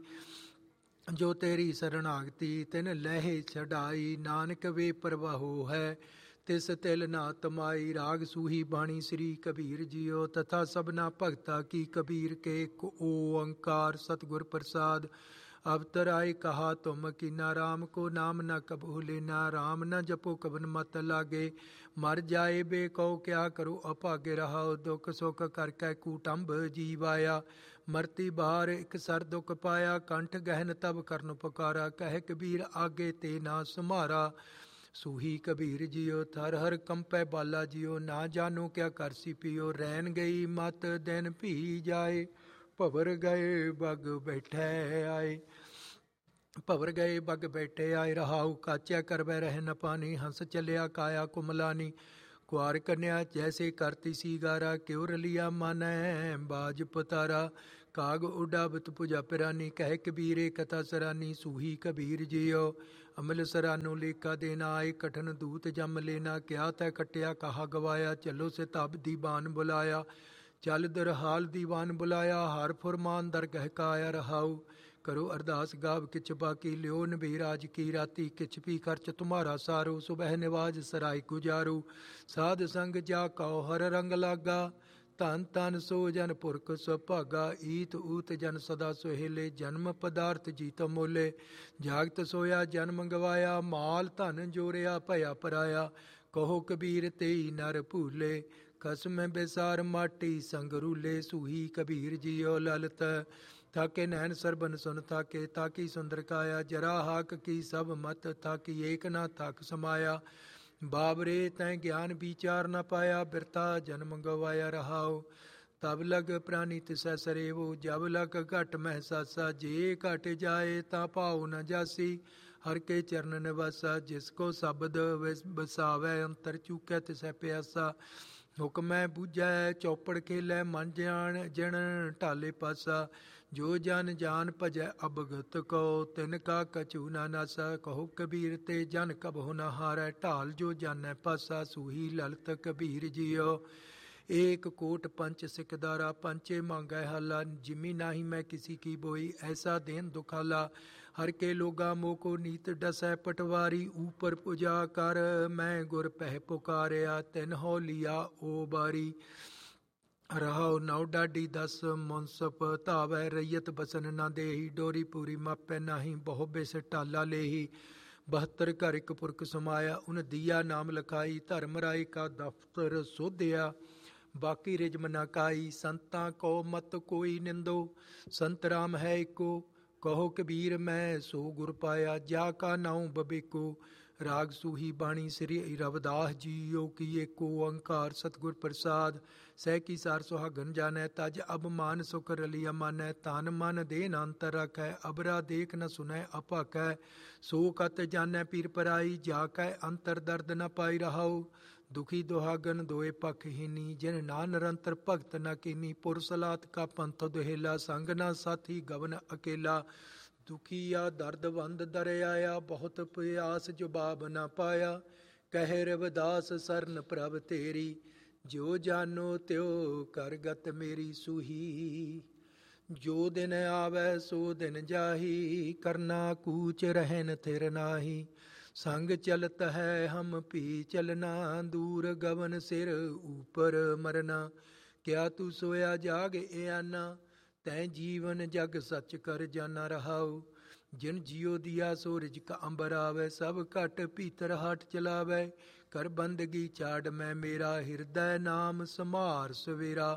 ਜੋ ਤੇਰੀ ਸਰਣਾਗਤੀ ਤਿਨ ਲਹੇ ਛਡਾਈ। ਨਾਨਕ ਵੇ ਪ੍ਰਵਾਹੋ ਹੈ ਤਿਸ ਤਿਲ ਨਾ ਤਮਾਈ। ਰਾਗ ਸੂਹੀ ਬਾਣੀ ਸ੍ਰੀ ਕਬੀਰ ਜੀਓ ਤਥਾ ਸਭਨਾ ਭਗਤਾ ਕੀ। ਕਬੀਰ ਕੇ ਓੰਕਾਰ ਸਤਿਗੁਰ ਪ੍ਰਸਾਦ। ਅਵਤਰ ਆਏ ਕਹਾ ਤੁਮ ਕੀਨਾ। ਰਾਮ ਕੋ ਨਾਮ ਨ ਕਬਹੂ ਲੈਨਾ। ਰਾਮ ਨ ਜਪੋ ਕਬਨ ਮਤ ਲਾਗੇ। ਮਰ ਜਾਏ ਬੇ ਕਉ ਕਿਆ ਕਰੋ ਅਭਾਗੇ। ਰਹਾਉ ਦੁਖ ਸੁਖ ਕਰ ਕੈ ਕੂਟੰਬ ਜੀਵ ਆਇਆ। ਮਰਤੀ ਬਾਹਰ ਇੱਕ ਸਰ ਦੁਖ ਪਾਇਆ। ਕੰਠ ਗਹਿਨ ਤਬ ਕਰਨ ਪੁਕਾਰਾ। ਕਹਿ ਕਬੀਰ ਆਗੇ ਤੇ ਨਾ ਸੁਮਾਰਾ। ਸੂਹੀ ਕਬੀਰ ਜੀਓ ਥਰ ਹਰ ਕੰਪੈ ਬਾਲਾ ਜੀਓ। ਨਾ ਜਾਨੋ ਕਿਆ ਕਰਸੀ ਪੀਓ। ਰੈਨ ਗਈ ਮਤ ਦਿਨ ਭੀ ਜਾਏ। ਭਵਰ ਗਏ ਬਗ ਬੈਠੇ ਆਏ। ਭਵਰ ਗਏ ਬਗ ਬੈਠੇ ਆਏ। ਰਹਾਉ ਕਾਚਿਆ ਕਰਵੈ ਰਹਿ ਨ ਪਾਨੀ। ਹੰਸ ਚੱਲਿਆ ਕਾਇਆ ਕੁਮਲਾਨੀ। ਕੁਆਰ ਕੰਨਿਆ ਜੈਸੇ ਕਰਤੀ ਸੀ ਗਾਰਾ, ਕਿਉ ਰਲਿਆ ਮਾਨੈ ਬਾਜ ਪਤਾਰਾ। ਕਾਗ ਉਡਾਵਤ ਪੁਜਾ ਪਿਰਾਨੀ, ਕਹਿ ਕਬੀਰੇ ਕਥਾ ਸਰਾਨੀ। ਸੂਹੀ ਕਬੀਰ ਜੀਓ ਅਮਲ ਸਰਾਨੋ, ਲੇਖਾ ਦੇਨਾ ਆਏ ਕਠਨ ਦੂਤ ਜਮ ਲੈਨਾ। ਕਿਆ ਤੈ ਕਟਿਆ ਕਹਾ ਗਵਾਇਆ, ਚਲੋ ਸਿਤਾਬ ਦੀਵਾਨ ਬੁਲਾਇਆ। ਚੱਲ ਦਰਹਾਲ ਦੀਵਾਨ ਬੁਲਾਇਆ, ਹਰ ਫੁਰਮਾਨ ਦਰਗਹਿ ਕਾਇਆ ਰਹਾਉ। ਕਰੋ ਅਰਦਾਸ ਗਾਵ ਕਿਛ ਬਾਕੀ, ਲਿਓ ਨਭੀ ਰਾਜ ਕੀ ਰਾਤੀ। ਕਿਛ ਵੀ ਖਰਚ ਤੁਮਾਰਾ ਸਾਰੋ, ਸੁਬਹ ਨਿਵਾਜ ਸਰਾय ਗੁਜਾਰੂ। ਸਾਧ ਸੰਗ ਜਾ ਕਉ ਹਰ ਰੰਗ ਲਾਗਾ, ਧਨ ਧਨ ਸੋ ਜਨ ਪੁਰਖ ਸੁਭਾਗਾ। ਈਤ ਊਤ ਜਨ ਸਦਾ ਸੁਹੇਲੇ, ਜਨਮ ਪਦਾਰਥ ਜੀਤ ਮੋਲੇ। ਜਾਗਤ ਸੋਇਆ ਜਨਮ ਗਵਾਇਆ, ਮਾਲ ਧਨ ਜੋਰਿਆ ਭਇਆ ਪਰਾਇਆ। ਕਹੋ ਕਬੀਰ ਤੇਈ ਨਰ ਭੂਲੇ, ਖਸਮ ਬੇਸਾਰ ਮਾਟੀ ਸੰਗ ਰੂਲੇ। ਸੂਹੀ ਕਬੀਰ ਜੀਓ ਲਲਤ, ਥਾਕੇ ਨੈਣ ਸਰਬਨ ਸੁਨ ਥਾਕੇ। ਤਾਕੀ ਸੁੰਦਰ ਕਾਇਆ ਜਰਾ ਹਾਕ ਕੀ, ਸਭ ਮਤ ਥਾਕੀ ਏਕ ਨਾ ਥਾਕ ਸਮਾਇਆ। ਬਾਬਰੇ ਤੈਂ ਗਿਆਨ ਵਿਚਾਰ ਨ ਪਾਇਆ, ਬਿਰਤਾ ਜਨਮ ਗਵਾਇਆ ਰਹਾਉ। ਤਬ ਲਗ ਪ੍ਰਾਨੀ ਤਿਸੈ ਸਰੇਵੋ, ਜਬ ਲਗ ਘਟ ਮਹਿਸਾਸਾ। ਜੇ ਘਟ ਜਾਏ ਤਾਂ ਭਾਉ ਨ ਜਾਸੀ, ਹਰ ਕੇ ਚਰਨ ਨਿਵਾਸਾ। ਜਿਸ ਕੋ ਸ਼ਬਦ ਵਸਾਵੈ, ਅੰਤਰ ਚੂਕੈ ਤਿਸੈ ਪਿਆਸਾ। ਹੁਕਮੈ ਬੂਝੈ ਚੌਪੜ ਖੇਲੈ, ਮਨ ਜਾਣ ਜਣ ਢਾਲੇ ਪਾਸਾ। ਜੋ ਜਨ ਜਾਨ ਭਜੈ ਅਬਗਤ ਕੋ, ਤਿਨ ਕਾ ਕਛੂ ਨਾ ਨਾਸਾ। ਕਹੋ ਕਬੀਰ ਤੇ ਜਨ ਕਬਹੁ ਨ ਹਾਰੈ, ਢਾਲ ਜੋ ਜਾਨੈ ਪਾਸਾ। ਸੂਹੀ ਲਲਤ ਕਬੀਰ ਜੀਓ ਏਕ ਕੋਟ ਪੰਚ ਸਿਕਦਾਰਾ। ਪੰਚੇ ਮੰਗੈ ਹਾਲਾ, ਜਿਮੀ ਨਾਹੀ ਮੈਂ ਕਿਸੀ ਕੀ ਬੋਈ। ਐਸਾ ਦੇਨ ਦੁਖਾਲਾ, ਹਰ ਕੇ ਲੋਗਾ ਮੋਕੋ ਨੀਤ ਡਸੈ ਪਟਵਾਰੀ। ਊਪਰ ਪੁਜਾ ਕਰ ਮੈਂ ਗੁਰ ਪਹਿ ਪੁਕਾਰਿਆ, ਤਿਨ ਹੋ ਲਿਆ ਓ ਬਾਰੀ। ਰਹਾਉ ਨੌ ਡਾਢੀ 10 ਮੁਨਸਫ, ਧਾਵੈ ਰਈਅਤ ਬਸਨ ਨਾ ਦੇਹੀ। ਡੋਰੀ ਪੂਰੀ ਮਾਪੈ ਨਾਹੀ, ਬਹੁ ਬਿਸ ਢਾਲਾ ਲੇਹੀ। 72 ਘਰ ਇਕ ਪੁਰਖ ਸਮਾਇਆ, ਉਨ ਦੀਆ ਨਾਮ ਲਖਾਈ। ਧਰਮ ਰਾਏ ਕਾ ਦਫਤਰ ਸੋਧਿਆ, ਬਾਕੀ ਰਿਜਮ ਨਾ ਕਾਈ। ਸੰਤਾਂ ਕੋ ਮਤ ਕੋਈ ਨਿੰਦੋ, ਸੰਤ ਰਾਮ ਹੈ ਇੱਕੋ। ਕਹੋ ਕਬੀਰ ਮੈਂ ਸੋ ਗੁਰ ਪਾਇਆ, ਜਾ ਕਾ ਨਾਉ ਬਬੇਕੋ। ਰਾਗ ਸੂਹੀ ਬਾਣੀ ਸ੍ਰੀ ਰਵਿਦਾਸ ਜੀਓ ਕੀ, ਏਕੋ ਓੰਕਾਰ ਸਤਿਗੁਰ ਪ੍ਰਸਾਦ। ਸਹਿ ਕੀ ਸਾਰ ਸੁਹਾਗਨ ਜਾਣੈ, ਤਜ ਅਬ ਮਾਨ ਸੁਖ ਰਲਿਆ ਮਾਨੈ। ਤਨ ਮਨ ਦੇਨ ਅੰਤਰ ਰਖੈ, ਅਬਰਾ ਦੇਖ ਨ ਸੁਨੈ ਅਭਾਕੈ। ਸੋ ਕਤ ਜਾਣੈ ਪੀਰ ਪਰਾਈ, ਜਾ ਕੈ ਅੰਤਰ ਦਰਦ ਨ ਪਾਈ ਰਹਾਉ। ਦੁਖੀ ਦੁਹਾਗਨ ਦੋਏ ਪਖਹੀਨੀ, ਜਿਨ ਨਾ ਨਿਰੰਤਰ ਭਗਤ ਨ ਕੀਨੀ। ਪੁਰਸਲਾਤ ਕਾ ਪੰਥ ਦੁਹੇਲਾ, ਸੰਗ ਨਾ ਸਾਥੀ ਗਵਨ ਅਕੇਲਾ। ਦੁਖੀਆ ਦਰਦਵੰਦ ਦਰ ਆਇਆ, ਬਹੁਤ ਪਿਆਸ ਜਵਾਬ ਨਾ ਪਾਇਆ। ਕਹਿ ਰਵਿਦਾਸ ਸਰਨ ਪ੍ਰਭ ਤੇਰੀ, ਜੋ ਜਾਨੋ ਤਿਉ ਕਰਗਤ ਮੇਰੀ। ਸੂਹੀ ਜੋ ਦਿਨ ਆਵੈ ਸੋ ਦਿਨ ਜਾਹੀ, ਕਰਨਾ ਕੂਚ ਰਹਿਨ ਥਿਰ ਨਾਹੀ। ਸੰਗ ਚਲਤ ਹੈ ਹਮ ਭੀ ਚਲਨਾ, ਦੂਰ ਗਵਨ ਸਿਰ ਊਪਰ ਮਰਨਾ। ਕਿਆ ਤੂੰ ਸੋਇਆ ਜਾਗ ਇਆਨਾ, ਤੈਂ ਜੀਵਨ ਜਗ ਸੱਚ ਕਰ ਜਾਨਾ ਰਹਾਉ। ਜਿਨ ਜਿਉ ਦਿਆ ਸੋ ਰਿਜਕ ਅੰਬਰ ਆਵੈ, ਸਭ ਘਟ ਭੀਤਰ ਹਟ ਚਲਾਵੈ। ਕਰ ਬੰਦਗੀ ਚਾੜ ਮੈਂ ਮੇਰਾ, ਹਿਰਦੈ ਨਾਮ ਸਮਾਰ ਸਵੇਰਾ।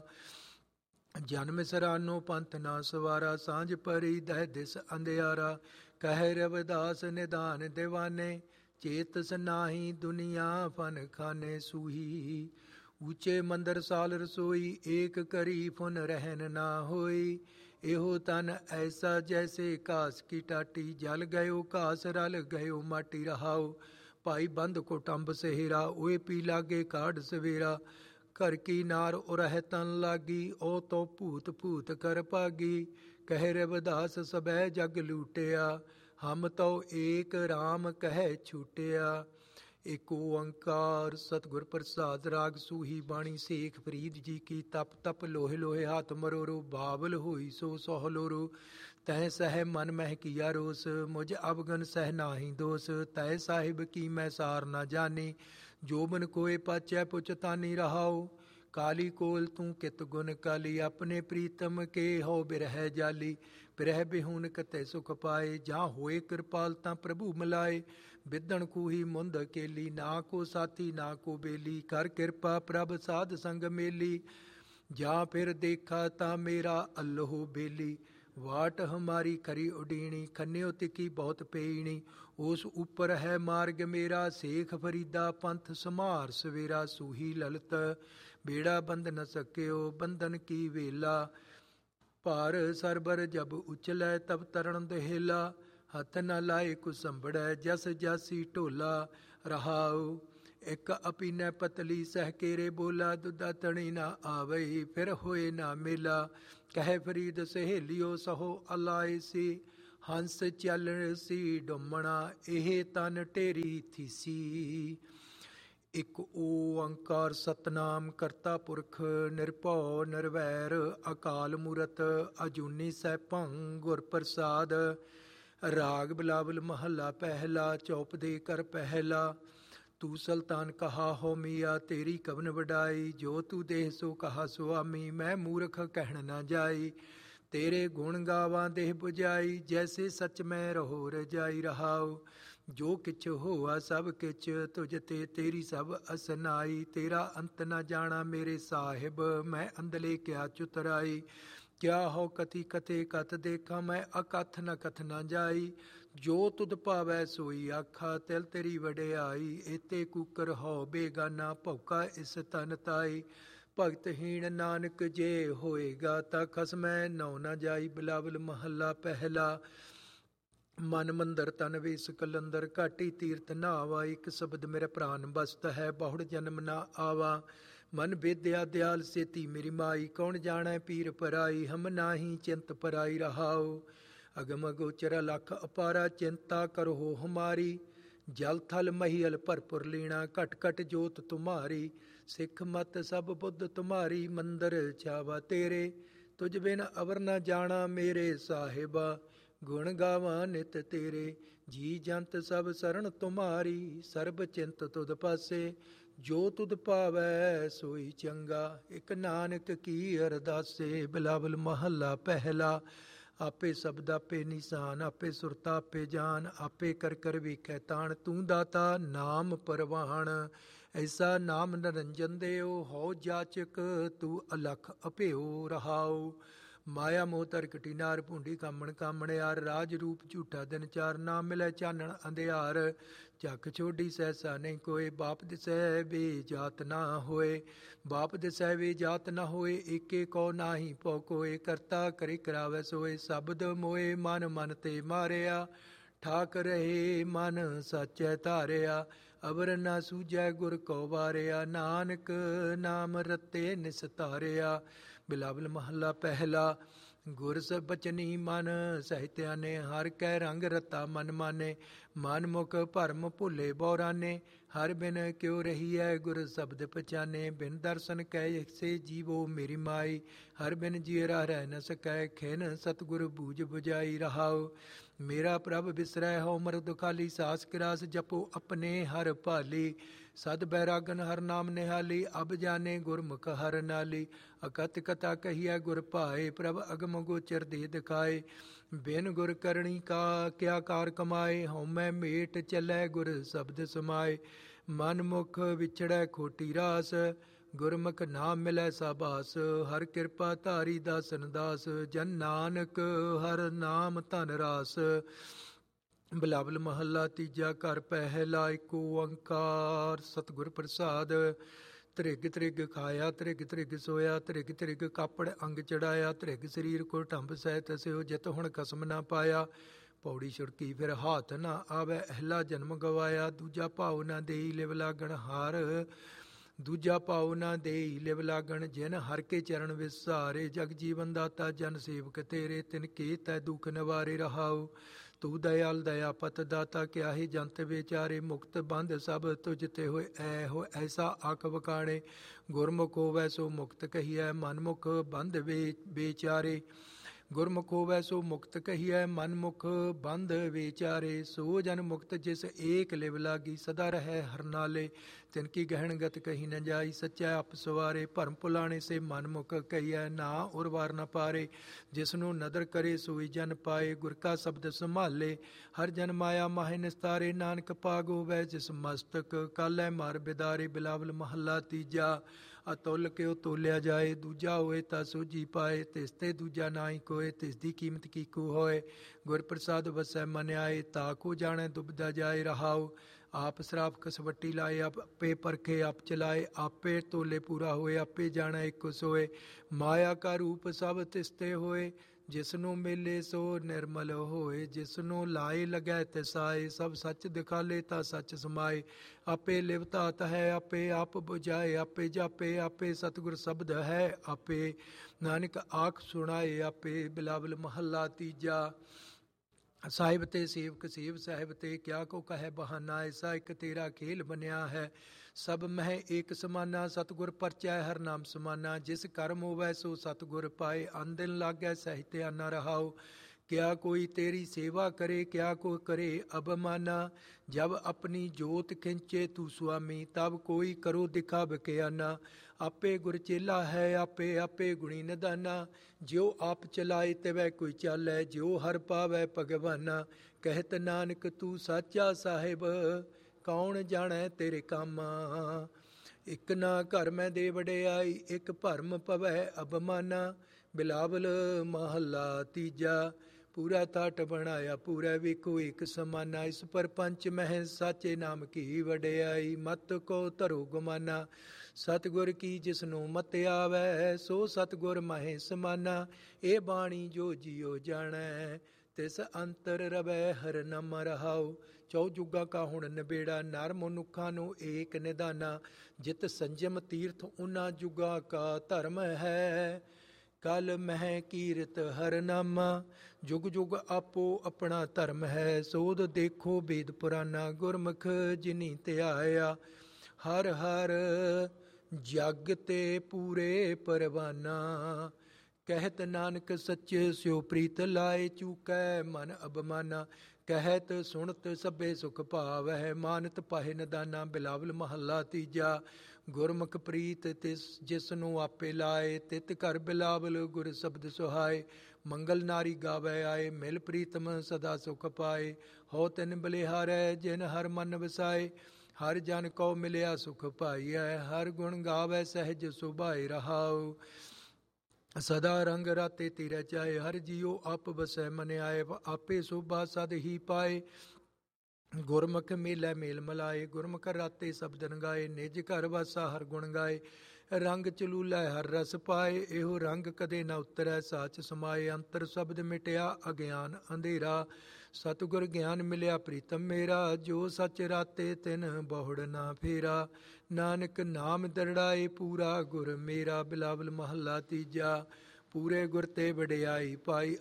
ਜਨਮ ਸਰਾਨੋ ਪੰਥ ਨਾ ਸਵਾਰਾ, ਸਾਂਝ ਪਰੀ ਦਹਿ ਦਿਸ ਅੰਧਿਆਰਾ। ਕਹਿ ਰਵਿਦਾਸ ਨਿਧਾਨ ਦਿਵਾਨੇ, ਚੇਤਸ ਨਾਹੀ ਦੁਨੀਆ ਫਨ ਖਾਨੇ। ਸੂਹੀ ਊਚੇ ਮੰਦਰ ਸਾਲ ਰਸੋਈ, ਏਕ ਕਰੀ ਫੁਨ ਰਹਿਨ ਨਾ ਹੋਈ। ਇਹੋ ਤਨ ਐਸਾ ਜੈਸੇ ਘਾਸ ਕੀ ਟਾਟੀ, ਜਲ ਗਇਓ ਘਾਸ ਰਲ ਗਇਓ ਮਾਟੀ ਰਹਾਉ। ਭਾਈ ਬੰਧ ਕੋ ਟੰਬ ਸਹੇਰਾ, ਓਏ ਪੀ ਲਾਗੇ ਕਾਢ ਸਵੇਰਾ। ਘਰ ਕੀ ਨਾਰ ਉਰਹਿ ਤਨ ਲਾਗੀ, ਓ ਤੋ ਭੂਤ ਭੂਤ ਕਰ ਭਾਗੀ। ਕਹਿ ਰਵਿਦਾਸ ਸਬੈ ਜਗ ਲੂਟਿਆ, ਹਮ ਤਉ ਏਕ ਰਾਮ ਕਹਿ ਛੂਟਿਆ। ਏਕ ਓੰਕਾਰ ਸਤਿਗੁਰ ਪ੍ਰਸਾਦ। ਰਾਗ ਸੂਹੀ ਬਾਣੀ ਸੇਖ ਫਰੀਦ ਜੀ ਕੀ। ਤਪ ਤਪ ਲੋਹੇ ਲੋਹੇ ਹੱਥ ਮਰੋਰੋ, ਬਾਬਲ ਹੋਈ ਸੋ ਸੋਹ ਲੋਰੋ। ਤੈ ਸਹਿ ਮਨ ਮਹਿ ਕੀਆ ਰੋਸ, ਮੁਝ ਅਵਗਨ ਸਹਿ ਨਾਹੀ ਦੋਸ। ਤੈ ਸਾਹਿਬ ਕੀ ਮੈਂ ਸਾਰ ਨਾ ਜਾਣੀ, ਜੋਬਨ ਕੋਏ ਪਾਚੈ ਪੁਚਤਾਨੀ ਰਹਾਉ। ਕਾਲੀ ਕੋਲ ਤੂੰ ਕਿਤ ਗੁਣ ਕਾਲੀ, ਆਪਣੇ ਪ੍ਰੀਤਮ ਕੇ ਹੋ ਬਿਰਹਿ ਜਾਲੀ। ਬਿਰਹਿ ਬਿਹੂਨ ਕਤੈ ਸੁਖ ਪਾਏ, ਜਾਂ ਹੋਏ ਕਿਰਪਾਲ ਤਾਂ ਪ੍ਰਭੂ ਮਿਲਾਏ। ਬਿੱਦਣ ਖੂਹੀ ਮੁੰਦ ਅਕੇਲੀ, ਨਾ ਕੋ ਸਾਥੀ ਨਾ ਕੋ ਬੇਲੀ। ਕਰ ਕਿਰਪਾ ਪ੍ਰਭ ਸਾਧ ਸੰਗ ਮੇਲੀ, ਜਾਂ ਫਿਰ ਦੇਖਾ ਤਾਂ ਮੇਰਾ ਅੱਲਹੁ ਬੇਲੀ। ਵਾਟ ਹਮਾਰੀ ਖਰੀ ਉਡੀਣੀ, ਖੰਨਿਓ ਤਿੱਖੀ ਬਹੁਤ ਪੇਈਣੀ। ਉਸ ਉੱਪਰ ਹੈ ਮਾਰਗ ਮੇਰਾ, ਸੇਖ ਫਰੀਦਾ ਪੰਥ ਸਮਾਰ ਸਵੇਰਾ। ਸੂਹੀ ਲਲਤ ਬੇੜਾ ਬੰਧ ਨ ਸਕਿਓ, ਬੰਧਨ ਕੀ ਵੇਲਾ। ਭਾਰ ਸਰਬਰ ਜਬ ਉਚਲੈ, ਤਬ ਤਰਣ ਦਹੇਲਾ। ਹੱਥ ਨ ਲਾਏ ਕੁਸੰਭੜੈ, ਜਸ ਜਾਸੀ ਢੋਲਾ ਰਹਾਉ। ਇੱਕ ਅਪੀਨੈ ਪਤਲੀ ਸਹਿ ਕੇਰੇ ਬੋਲਾ, ਦੁੱਧਾ ਤਣੀ ਨਾ ਆਵਈ ਫਿਰ ਹੋਏ ਨਾ ਮੇਲਾ। ਕਹਿ ਫਰੀਦ ਸਹੇਲਿਓ ਸਹੋ ਅਲਾਏ ਸੀ, ਹੰਸ ਚੱਲਣ ਸੀ ਡੁੰਮਣਾ ਇਹ ਤਨ ਢੇਰੀ ਥੀਸੀ। ਇਕ ਓੰਕਾਰ ਸਤਨਾਮ ਕਰਤਾ ਪੁਰਖ, ਨਿਰਭਉ ਨਿਰਵੈਰ ਅਕਾਲ ਮੂਰਤ, ਅਜੂਨੀ ਸੈਭੰ ਗੁਰ ਪ੍ਰਸਾਦ। ਰਾਗ ਬਿਲਾਵਲ ਮਹੱਲਾ ਪਹਿਲਾ, ਚੌਪਦੇ ਕਰ ਪਹਿਲਾ। ਤੂੰ ਸੁਲਤਾਨ ਕਹਾ ਹੋ ਮੀਆ, ਤੇਰੀ ਕਵਨ ਵਡਾਈ, ਜੋ ਤੂੰ ਦੇਹ ਸੋ ਕਹਾ ਸੁਆਮੀ, ਮੈਂ ਮੂਰਖ ਕਹਿਣ ਨਾ ਜਾਈ। ਤੇਰੇ ਗੁਣ ਗਾਵਾਂ ਦੇਹ ਬੁਝਾਈ, ਜੈਸੇ ਸੱਚ ਮੈਂ ਰਹੋ ਰਜਾਈ ਰਹਾਉ। ਜੋ ਕਿਛ ਹੋਆ ਸਭ ਕਿਛ ਤੁਝ ਤੇ, ਤੇਰੀ ਸਭ ਅਸਨਾਈ। ਤੇਰਾ ਅੰਤ ਨਾ ਜਾਣਾ ਮੇਰੇ ਸਾਹਿਬ, ਮੈਂ ਅੰਦਲੇ ਕਿਆ ਚੁਤਰਾਈ। ਕਿਆ ਹੋ ਕਥੀ ਕਥੇ ਕਥ ਦੇਖਾਂ, ਮੈਂ ਅਕਥ ਨ ਕਥ ਨਾ ਜਾਈ। ਜੋ ਤੁਧ ਭਾਵੈ ਸੋਈ ਆਖਾ, ਤਿਲ ਤੇਰੀ ਵਡਿਆਈ। ਏਤੇ ਕੂਕਰ ਹੋ ਬੇਗਾਨਾ, ਭੌਕਾ ਇਸ ਤਨ ਤਾਈ। ਭਗਤਹੀਣ ਨਾਨਕ ਜੇ ਹੋਏਗਾ, ਤਾਂ ਖਸਮੈ ਨਉ ਨਾ ਜਾਈ। ਬਿਲਾਵਲ ਮਹੱਲਾ ਪਹਿਲਾ। ਮਨ ਮੰਦਰ ਤਨ ਵੇਸ ਕਲੰਦਰ, ਘਾਟੀ ਤੀਰਥ ਨਹਾਵਾ। ਇੱਕ ਸ਼ਬਦ ਮੇਰੇ ਪ੍ਰਾਨ ਬਸਤ ਹੈ, ਬਹੁੜ ਜਨਮ ਨਾ ਆਵਾ। ਮਨ ਬੇਦਿਆ ਦਿਆਲ ਸੇਤੀ ਮੇਰੀ ਮਾਈ, ਕੌਣ ਜਾਣੈ ਪੀਰ ਪਰਾਈ। ਹਮ ਨਾਹੀ ਚਿੰਤ ਪਰਾਈ ਰਹਾਉ। ਅਗਮ ਗੋਚਰ ਲਖ ਅਪਾਰਾ, ਚਿੰਤਾ ਕਰੋ ਹਮਾਰੀ। ਜਲ ਥਲ ਮਹੀਲ ਭਰਪੁਰ ਲੀਣਾ, ਘਟ ਘਟ ਜੋਤ ਤੁਮਾਰੀ। ਸਿੱਖ ਮਤ ਸਭ ਬੁੱਧ ਤੁਮਾਰੀ, ਮੰਦਰ ਚਾਵਾ ਤੇਰੇ। ਤੁਝ ਬਿਨ ਅਵਰ ਨਾ ਜਾਣਾ ਮੇਰੇ ਸਾਹਿਬਾ, ਗੁਣ ਗਾਵਾਂ ਨਿਤ ਤੇਰੇ। ਜੀ ਜੰਤ ਸਭ ਸਰਣ ਤੁਮਾਰੀ, ਸਰਬ ਚਿੰਤ ਤੁਧ ਪਾਸੇ। ਜੋ ਤੁਧ ਭਾਵੈ ਸੋਈ ਚੰਗਾ, ਇੱਕ ਨਾਨਕ ਕੀ ਅਰਦਾਸੇ। ਬਿਲਾਵਲ ਮਹੱਲਾ ਪਹਿਲਾ। ਆਪੇ ਸ਼ਬਦ ਆਪੇ ਨਿਸ਼ਾਨ, ਆਪੇ ਸੁਰਤਾ ਆਪੇ ਜਾਨ। ਆਪੇ ਕਰ ਕਰ ਵੇਖੈ ਤਾਣ, ਤੂੰ ਦਾਤਾ ਨਾਮ ਪਰਵਾਣ। ਐਸਾ ਨਾਮ ਨਰੰਜਨ ਦੇਉ, ਹਉ ਜਾਚਕ ਤੂੰ ਅਲਖ ਅਭਿਓ ਰਹਾਉ। ਮਾਇਆ ਮੋਹ ਧਰ ਕਟੀ ਨਾਰ, ਭੂੰਡੀ ਕਾਮਣ ਕਾਮਣਿਆਰ। ਰਾਜ ਰੂਪ ਝੂਠਾ ਦਿਨ ਚਾਰ, ਨਾ ਮਿਲੈ ਚਾਨਣ ਅੰਧਿਆਰ। ਝੱਕ ਛੋਡੀ ਸਹਿਸਾ ਨਹੀਂ ਕੋਏ, ਬਾਪ ਦਿਸੈ ਵੇ ਜਾਤ ਨਾ ਹੋਏ। ਬਾਪ ਦਿਸੈ ਵੇ ਜਾਤ ਨਾ ਹੋਏ, ਏਕੇ ਕੋ ਨਾਹੀ ਭਉ ਕੋਏ। ਕਰਤਾ ਕਰੇ ਕਰਾਵੈ ਸੋਏ, ਸ਼ਬਦ ਮੋਏ ਮਨ ਮਨ ਤੇ ਮਾਰਿਆ। ਠਾਕ ਰਹੇ ਮਨ ਸਾਚੈ ਧਾਰਿਆ, ਅਵਰ ਨਾ ਸੂਝੈ ਗੁਰ ਕੋ ਵਾਰਿਆ। ਨਾਨਕ ਨਾਮ ਰਤੇ ਨਿਸਤਾਰਿਆ। ਬਿਲਾਵਲ ਮਹੱਲਾ ਪਹਿਲਾ। ਗੁਰ ਬਚਨੀ ਮਨ ਸਹਿਤਿਆਨੇ, ਹਰ ਕੈ ਰੰਗ ਰਤਾ ਮਨ ਮਾਨੇ। ਮਨ ਮੁਖ ਭਰਮ ਭੁੱਲੇ ਬੌਰਾਨੇ, ਹਰ ਬਿਨ ਕਿਉ ਰਹੀਐ ਗੁਰ ਸ਼ਬਦ ਪਛਾਨੇ। ਬਿਨ ਦਰਸ਼ਨ ਕੈ ਸੇ ਜੀਵੋ ਮੇਰੀ ਮਾਈ, ਹਰ ਬਿਨ ਜੀਅਰਾ ਰਹਿ ਨ ਸਕੈ। ਖਿਨ ਸਤਿਗੁਰ ਬੂਝ ਬੁਝਾਈ ਰਹਾਉ। ਮੇਰਾ ਪ੍ਰਭ ਬਿਸਰੈ ਹੋ ਮਰਦ ਖਾਲੀ, ਸਾਸ ਕਿਰਾਸ ਜਪੋ ਆਪਣੇ ਹਰ ਭਾਲੀ। ਸਦ ਬੈਰਾਗਨ ਹਰ ਨਾਮ ਨਿਹਾਲੀ, ਅਬ ਜਾਣੇ ਗੁਰਮੁਖ ਹਰ ਨਾਲੀ। ਅਕਥ ਕਥਾ ਕਹੀਐ ਗੁਰ ਭਾਏ, ਪ੍ਰਭ ਅਗਮ ਗੋਚਰ ਦੇ ਦਿਖਾਏ। ਬਿਨ ਗੁਰ ਕਰਣੀ ਕਾ ਕਿਆ ਕਾਰ ਕਮਾਏ, ਹਉਮੈ ਮੇਟ ਚੱਲੈ ਗੁਰ ਸ਼ਬਦ ਸਮਾਏ। ਮਨ ਮੁਖ ਵਿਛੜੈ ਖੋਟੀ ਰਾਸ, ਗੁਰਮੁਖ ਨਾਮ ਮਿਲੈ ਸਾਬਾਸ। ਹਰ ਕਿਰਪਾ ਧਾਰੀ ਦਾਸਨ ਦਾਸ, ਜਨ ਨਾਨਕ ਹਰ ਨਾਮ ਧਨ ਰਾਸ। ਬਿਲਾਵਲ ਮਹੱਲਾ ਤੀਜਾ ਘਰ ਪਹਿਲਾ। ਇੱਕ ਓੰਕਾਰ ਸਤਿਗੁਰ ਪ੍ਰਸਾਦ। ਧ੍ਰਿਗ ਧ੍ਰਿਗ ਖਾਇਆ, ਧ੍ਰਿਗ ਧ੍ਰਿਗ ਸੋਇਆ। ਧ੍ਰਿਗ ਧ੍ਰਿਗ ਕਾਪੜ ਅੰਗ ਚੜਾਇਆ, ਧ੍ਰਿਗ ਸਰੀਰ ਕੋ ਢੰਬ ਸਹਿਤ ਸਿਓ। ਜਿਤ ਹੁਣ ਖਸਮ ਨਾ ਪਾਇਆ, ਪੌੜੀ ਛੁੜਕੀ ਫਿਰ ਹਾਥ ਨਾ ਆਵੈ। ਅਹਿਲਾ ਜਨਮ ਗਵਾਇਆ, ਦੂਜਾ ਭਾਉ ਨਾ ਦੇਈ ਲਿਵ ਲਾਗਣ ਹਾਰ। ਦੂਜਾ ਭਾਉ ਨਾ ਦੇਈ ਲਿਵ ਲਾਗਣ, ਜਿਨ ਹਰ ਕੇ ਚਰਨ ਵਿਸਾਰੇ। ਜਗ ਜੀਵਨ ਦਾਤਾ ਜਨ ਸੇਵਕ ਤੇਰੇ, ਤਿਨ ਕੇ ਤੈ ਦੁਖ ਨਿਵਾਰੇ ਰਹਾਉ। ਤੂੰ ਦਇਆਲ ਦਇਆ ਪਤ ਦਾਤਾ, ਕਿਆਹੀ ਜੰਤ ਵਿਚਾਰੇ। ਮੁਕਤ ਬੰਧ ਸਭ ਤੁਝ ਤੇ ਹੋਏ, ਐ ਹੋ ਐਸਾ ਆਖ ਵਕਾਣੇ। ਗੁਰਮੁਖ ਹੋਵੈ ਸੋ ਮੁਕਤ ਕਹੀਐ, ਮਨਮੁਖ ਬੰਧ ਵਿਚਾਰੇ। ਗੁਰਮੁਖ ਹੋਵੈ ਸੋ ਮੁਕਤ ਕਹੀਐ, ਮਨਮੁਖ ਬੰਧ ਵਿਚਾਰੇ। ਸੋ ਜਨ ਮੁਕਤ ਜਿਸ ਏਕ ਲਿਵ ਲਾਗੀ, ਸਦਾ ਰਹੈ ਹਰ ਨਾਲੇ। ਤਿਨ ਕੀ ਗਹਿਣ ਗਤ ਕਹੀ ਨ ਜਾਈ, ਸੱਚੈ ਆਪ ਸਵਾਰੇ। ਭਰਮ ਭੁਲਾਣੇ ਸੇ ਮਨਮੁਖ ਕਹੀਐ, ਨਾ ਉਰਵਾਰ ਨ ਪਾਰੇ। ਜਿਸ ਨੂੰ ਨਦਰ ਕਰੇ ਸੋਈ ਜਨ ਪਾਏ, ਗੁਰ ਕਾ ਸ਼ਬਦ ਸੰਭਾਲੇ। ਹਰ ਜਨ ਮਾਇਆ ਮਾਹੇ ਨਿਸਤਾਰੇ, ਨਾਨਕ ਭਾਗ ਹੋਵੈ ਜਿਸ ਮਸਤਕ। ਕਾਲੈ ਮਾਰ ਬਿਦਾਰੇ। ਬਿਲਾਵਲ ਮਹੱਲਾ ਤੀਜਾ। ਅਤੁੱਲ ਕਿਉ ਤੋਲਿਆ ਜਾਏ, ਦੂਜਾ ਹੋਏ ਤਾਂ ਸੋਝੀ ਪਾਏ। ਤਿਸ ਤੇ ਦੂਜਾ ਨਾਹੀ ਕੋਏ, ਤਿਸ ਦੀ ਕੀਮਤ ਕੀਕੂ ਹੋਏ। ਗੁਰ ਪ੍ਰਸਾਦ ਵਸੈ ਮਨ ਆਏ, ਤਾਕੋ ਜਾਣੈ ਦੁਬਦਾ ਜਾਏ ਰਹਾਉ। ਆਪ ਸਰਾਪ ਕਸਵੱਟੀ ਲਾਏ, ਆਪੇ ਪਰਖੇ ਆਪ ਚਲਾਏ। ਆਪੇ ਤੋਲੇ ਪੂਰਾ ਹੋਏ, ਆਪੇ ਜਾਣੈ ਇੱਕ ਸੋਏ। ਮਾਇਆ ਕਾ ਰੂਪ ਸਭ ਤਿਸ ਤੇ ਹੋਏ, ਜਿਸਨੂੰ ਮਿਲੇ ਸੋ ਨਿਰਮਲ ਹੋਏ। ਜਿਸਨੂੰ ਲਾਏ ਲੱਗੈ ਤਿਸਾਏ, ਸਭ ਸੱਚ ਦਿਖਾਲੇ ਤਾਂ ਸੱਚ ਸਮਾਏ। ਆਪੇ ਲਿਵਤਾਤ ਹੈ ਆਪੇ ਆਪ ਬੁਝਾਏ, ਆਪੇ ਜਾਪੇ ਆਪੇ ਸਤਿਗੁਰ ਸ਼ਬਦ ਹੈ ਆਪੇ। ਨਾਨਕ ਆਖ ਸੁਣਾਏ ਆਪੇ। ਬਿਲਾਵਲ ਮਹੱਲਾ ਤੀਜਾ। ਸਾਹਿਬ ਤੇ ਸੇਵਕ ਸੇਵ ਸਾਹਿਬ ਤੇ, ਕਿਆ ਕੋ ਕਹੈ ਬਹਾਨਾ। ਐਸਾ ਇੱਕ ਤੇਰਾ ਖੇਲ ਬਣਿਆ ਹੈ, ਸਭ ਮਹਿ ਏਕ ਸਮਾਨਾ। ਸਤਿਗੁਰ ਪਰਚੈ ਹਰ ਨਾਮ ਸਮਾਨਾ, ਜਿਸ ਕਰਮ ਹੋਵੈ ਸੋ ਸਤਿਗੁਰ ਪਾਏ। ਅਨ ਦਿਨ ਲਾਗੈ ਸਹਿਤਿਆ ਨ ਰਹਾਉ, ਕਿਆ ਕੋਈ ਤੇਰੀ ਸੇਵਾ ਕਰੇ ਕਿਆ ਕੋ ਕਰੇ ਅਬਮਾਨਾ। ਜਬ ਆਪਣੀ ਜੋਤ ਖਿੰਚੇ ਤੂੰ ਸੁਆਮੀ, ਤਬ ਕੋਈ ਕਰੋ ਦਿਖਾ ਬਕਿਆਨਾ। ਆਪੇ ਗੁਰ ਚੇਲਾ ਹੈ ਆਪੇ ਆਪੇ ਗੁਣੀ ਨਿਦਾਨਾ, ਜਿਉ ਆਪ ਚਲਾਏ ਤਿਵੈ ਕੋਈ ਚਾਲੈ। ਜਿਉ ਹਰ ਪਾਵੈ ਭਗਵਾਨਾ, ਕਹਿਤ ਨਾਨਕ ਤੂੰ ਸਾਚਾ ਸਾਹਿਬ, ਕੌਣ ਜਾਣੈ ਤੇਰੇ ਕੰਮ। ਇਕ ਨਾ ਘਰ ਮੈਂ ਦੇ ਵਡਿਆਈ, ਇੱਕ ਭਰਮ ਪਵੈ ਅਬਮਾਨਾ। ਬਿਲਾਵਲ ਮਹੱਲਾ ਤੀਜਾ। ਪੂਰਾ ਤਾਟ ਬਣਾਇਆ ਪੂਰਾ ਵੇਖੋ ਇੱਕ ਸਮਾਨਾ। ਇਸ ਪਰਪੰਚ ਮਹਿ ਸਾਚੇ ਨਾਮ ਕੀ ਵਡਿਆਈ, ਮਤ ਕੋ ਧਰੋ ਗੁਮਾਨਾ। ਸਤਿਗੁਰ ਕੀ ਜਿਸਨੂੰ ਮਤ ਆਵੈ, ਸੋ ਸਤਿਗੁਰ ਮਹਿ ਸਮਾਨਾ। ਇਹ ਬਾਣੀ ਜੋ ਜੀਉ ਜਾਣੈ, ਤਿਸ ਅੰਤਰ ਰਵੈ ਹਰ ਨਾਮ ਰਹਾਉ। ਚੌ ਜੁਗਾ ਕਾ ਹੁਣ ਨਿਬੇੜਾ, ਨਰ ਮਨੁੱਖਾਂ ਨੂੰ ਏਕ ਨਿਦਾਨਾ। ਜਿਤ ਸੰਜਮ ਤੀਰਥ ਉਹਨਾਂ ਜੁਗਾ ਕਾ ਧਰਮ ਹੈ, ਕਲ ਮਹਿ ਕੀਰਤ ਹਰ ਨਾਮਾ। ਜੁਗ ਜੁਗ ਆਪੋ ਆਪਣਾ ਧਰਮ ਹੈ, ਸੋਧ ਦੇਖੋ ਵੇਦ ਪੁਰਾਨਾ। ਗੁਰਮੁਖ ਜਿਨੀ ਧਿਆਇਆ, ਹਰ ਹਰ ਜਗ ਤੇ ਪੂਰੇ ਪਰਵਾਨਾ। ਕਹਿਤ ਨਾਨਕ ਸੱਚੇ ਸਿਉ ਪ੍ਰੀਤ ਲਾਏ, ਚੂਕੈ ਮਨ ਅਬਮਾਨਾ। ਕਹਿਤ ਸੁਣਤ ਸਭੇ ਸੁਖ ਭਾਵੈ, ਮਾਨਤ ਪਾਹੇ ਨਿਦਾਨਾ। ਬਿਲਾਵਲ ਮਹੱਲਾ ਤੀਜਾ। ਗੁਰਮੁਖ ਪ੍ਰੀਤ ਤਿਸ ਜਿਸ ਨੂੰ ਆਪੇ ਲਾਏ, ਤਿਤ ਘਰ ਬਿਲਾਵਲ ਗੁਰ ਸ਼ਬਦ ਸੁਹਾਏ। ਮੰਗਲ ਨਾਰੀ ਗਾਵੈ ਆਏ, ਮਿਲ ਪ੍ਰੀਤਮ ਸਦਾ ਸੁਖ ਪਾਏ। ਹੋ ਤਿਨ ਬਲਿਹਾਰੈ ਜਿਨ ਹਰ ਮਨ ਵਸਾਏ, ਹਰ ਜਨ ਕਉ ਮਿਲਿਆ ਸੁਖ ਪਾਈਐ। ਹਰ ਗੁਣ ਗਾਵੈ ਸਹਿਜ ਸੁਭਾਏ ਰਹਾਉ, ਸਦਾ ਰੰਗ ਰਾਤੇ ਤੇਰੇ ਚਾਏ। ਹਰ ਜੀਉ ਆਪ ਵਸੈ ਮਨ ਆਏ, ਆਪੇ ਸੋਭਾ ਸਦ ਹੀ ਪਾਏ। ਗੁਰਮੁਖ ਮੇਲੇ ਮੇਲ ਮਲਾਏ, ਗੁਰਮੁਖ ਰਾਤੇ ਸ਼ਬਦ ਗਾਏ। ਨਿਜ ਘਰ ਵਾਸਾ ਹਰ ਗੁਣ ਗਾਏ, ਰੰਗ ਚਲੂਲਾ ਹਰ ਰਸ ਪਾਏ। ਇਹੋ ਰੰਗ ਕਦੇ ਨਾ ਉਤਰੈ ਸਾਚ ਸਮਾਏ, ਅੰਤਰ ਸ਼ਬਦ ਮਿਟਿਆ ਅਗਿਆਨ ਅੰਧੇਰਾ। ਸਤਿਗੁਰ ਗਿਆਨ ਮਿਲਿਆ ਪ੍ਰੀਤਮ ਮੇਰਾ, ਜੋ ਸੱਚ ਰਾਤੇ ਤਿਨ ਬਹੁੜ ਨਾ ਫੇਰਾ। ਨਾਨਕ ਨਾਮ ਦਰੜਾਏ ਪੂਰਾ ਗੁਰ ਮੇਰਾ। ਬਿਲਾਵਲ ਮਹੱਲਾ ਤੀਜਾ। ਪੂਰੇ ਗੁਰ ਤੇ ਵਡਿਆਈ ਪਾਈ,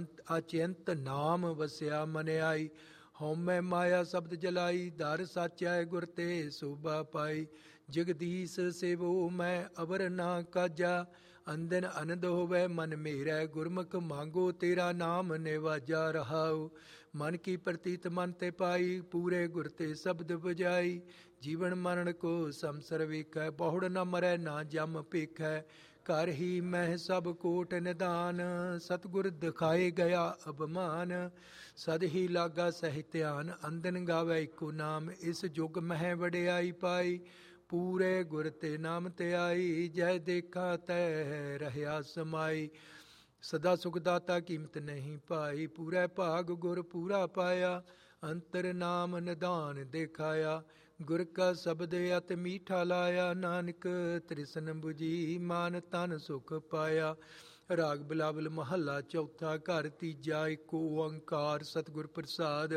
ਅਚਿੰਤ ਨਾਮ ਵਸਿਆ ਮਨ ਆਈ। ਹਉਮੈ ਮਾਇਆ ਸ਼ਬਦ ਜਲਾਈ, ਦਰ ਸਾਚੈ ਗੁਰ ਤੇ ਸੋਭਾ ਪਾਈ। ਜਗਦੀਸ਼ ਸੇਵੋ ਮੈਂ ਅਵਰ ਨਾ ਕਾਜਾ, ਅੰਦਨ ਅਨੰਦ ਹੋਵੈ ਮਨ ਮੇਰੈ। ਗੁਰਮੁਖ ਮੰਗੋ ਤੇਰਾ ਨਾਮ ਨਿਵਾਜਾ ਰਹਾਉ, ਮਨ ਕੀ ਪ੍ਰਤੀਤ ਮਨ ਤੇ ਪਾਈ। ਪੂਰੇ ਗੁਰ ਤੇ ਸ਼ਬਦ ਬੁਝਾਈ, ਜੀਵਨ ਮਰਨ ਕੋ ਸੰਸਰ ਵੇਖੈ। ਬਹੁੜ ਨਾ ਮਰੈ ਨਾ ਜਮ ਭੇਖੈ, ਘਰ ਹੀ ਮਹਿ ਸਭ ਕੋਟ ਨਿਦਾਨ। ਸਤਿਗੁਰ ਦਿਖਾਏ ਗਿਆ ਅਬਮਾਨ, ਸਦ ਹੀ ਲਾਗਾ ਸਹਿ ਧਿਆਨ। ਅੰਦਨ ਗਾਵੈ ਇੱਕੋ ਨਾਮ, ਇਸ ਜੁਗ ਮਹਿ ਵਡਿਆਈ ਪਾਈ। ਪੂਰੇ ਗੁਰ ਤੇ ਨਾਮ ਧਿਆਈ, ਜੈ ਦੇਖਾ ਤੈ ਰਹਿਆ ਸਮਾਈ। ਸਦਾ ਸੁਖ ਦਾਤਾ ਕੀਮਤ ਨਹੀਂ ਪਾਈ, ਪੂਰੇ ਭਾਗ ਗੁਰ ਪੂਰਾ ਪਾਇਆ। ਅੰਤਰ ਨਾਮ ਨਿਧਾਨ ਦੇਖਾਇਆ, ਗੁਰ ਕਾ ਸ਼ਬਦ ਅਤਿ ਮੀਠਾ ਲਾਇਆ। ਨਾਨਕ ਤ੍ਰਿਸ਼ਨ ਬੁਝੀ ਮਾਨ ਤਨ ਸੁਖ ਪਾਇਆ। ਰਾਗ ਬਿਲਾਵਲ ਮਹੱਲਾ ਚੌਥਾ। ਘਰ ਤੀਜਾ। ਇੱਕ ਓੰਕਾਰ ਸਤਿਗੁਰ ਪ੍ਰਸਾਦ।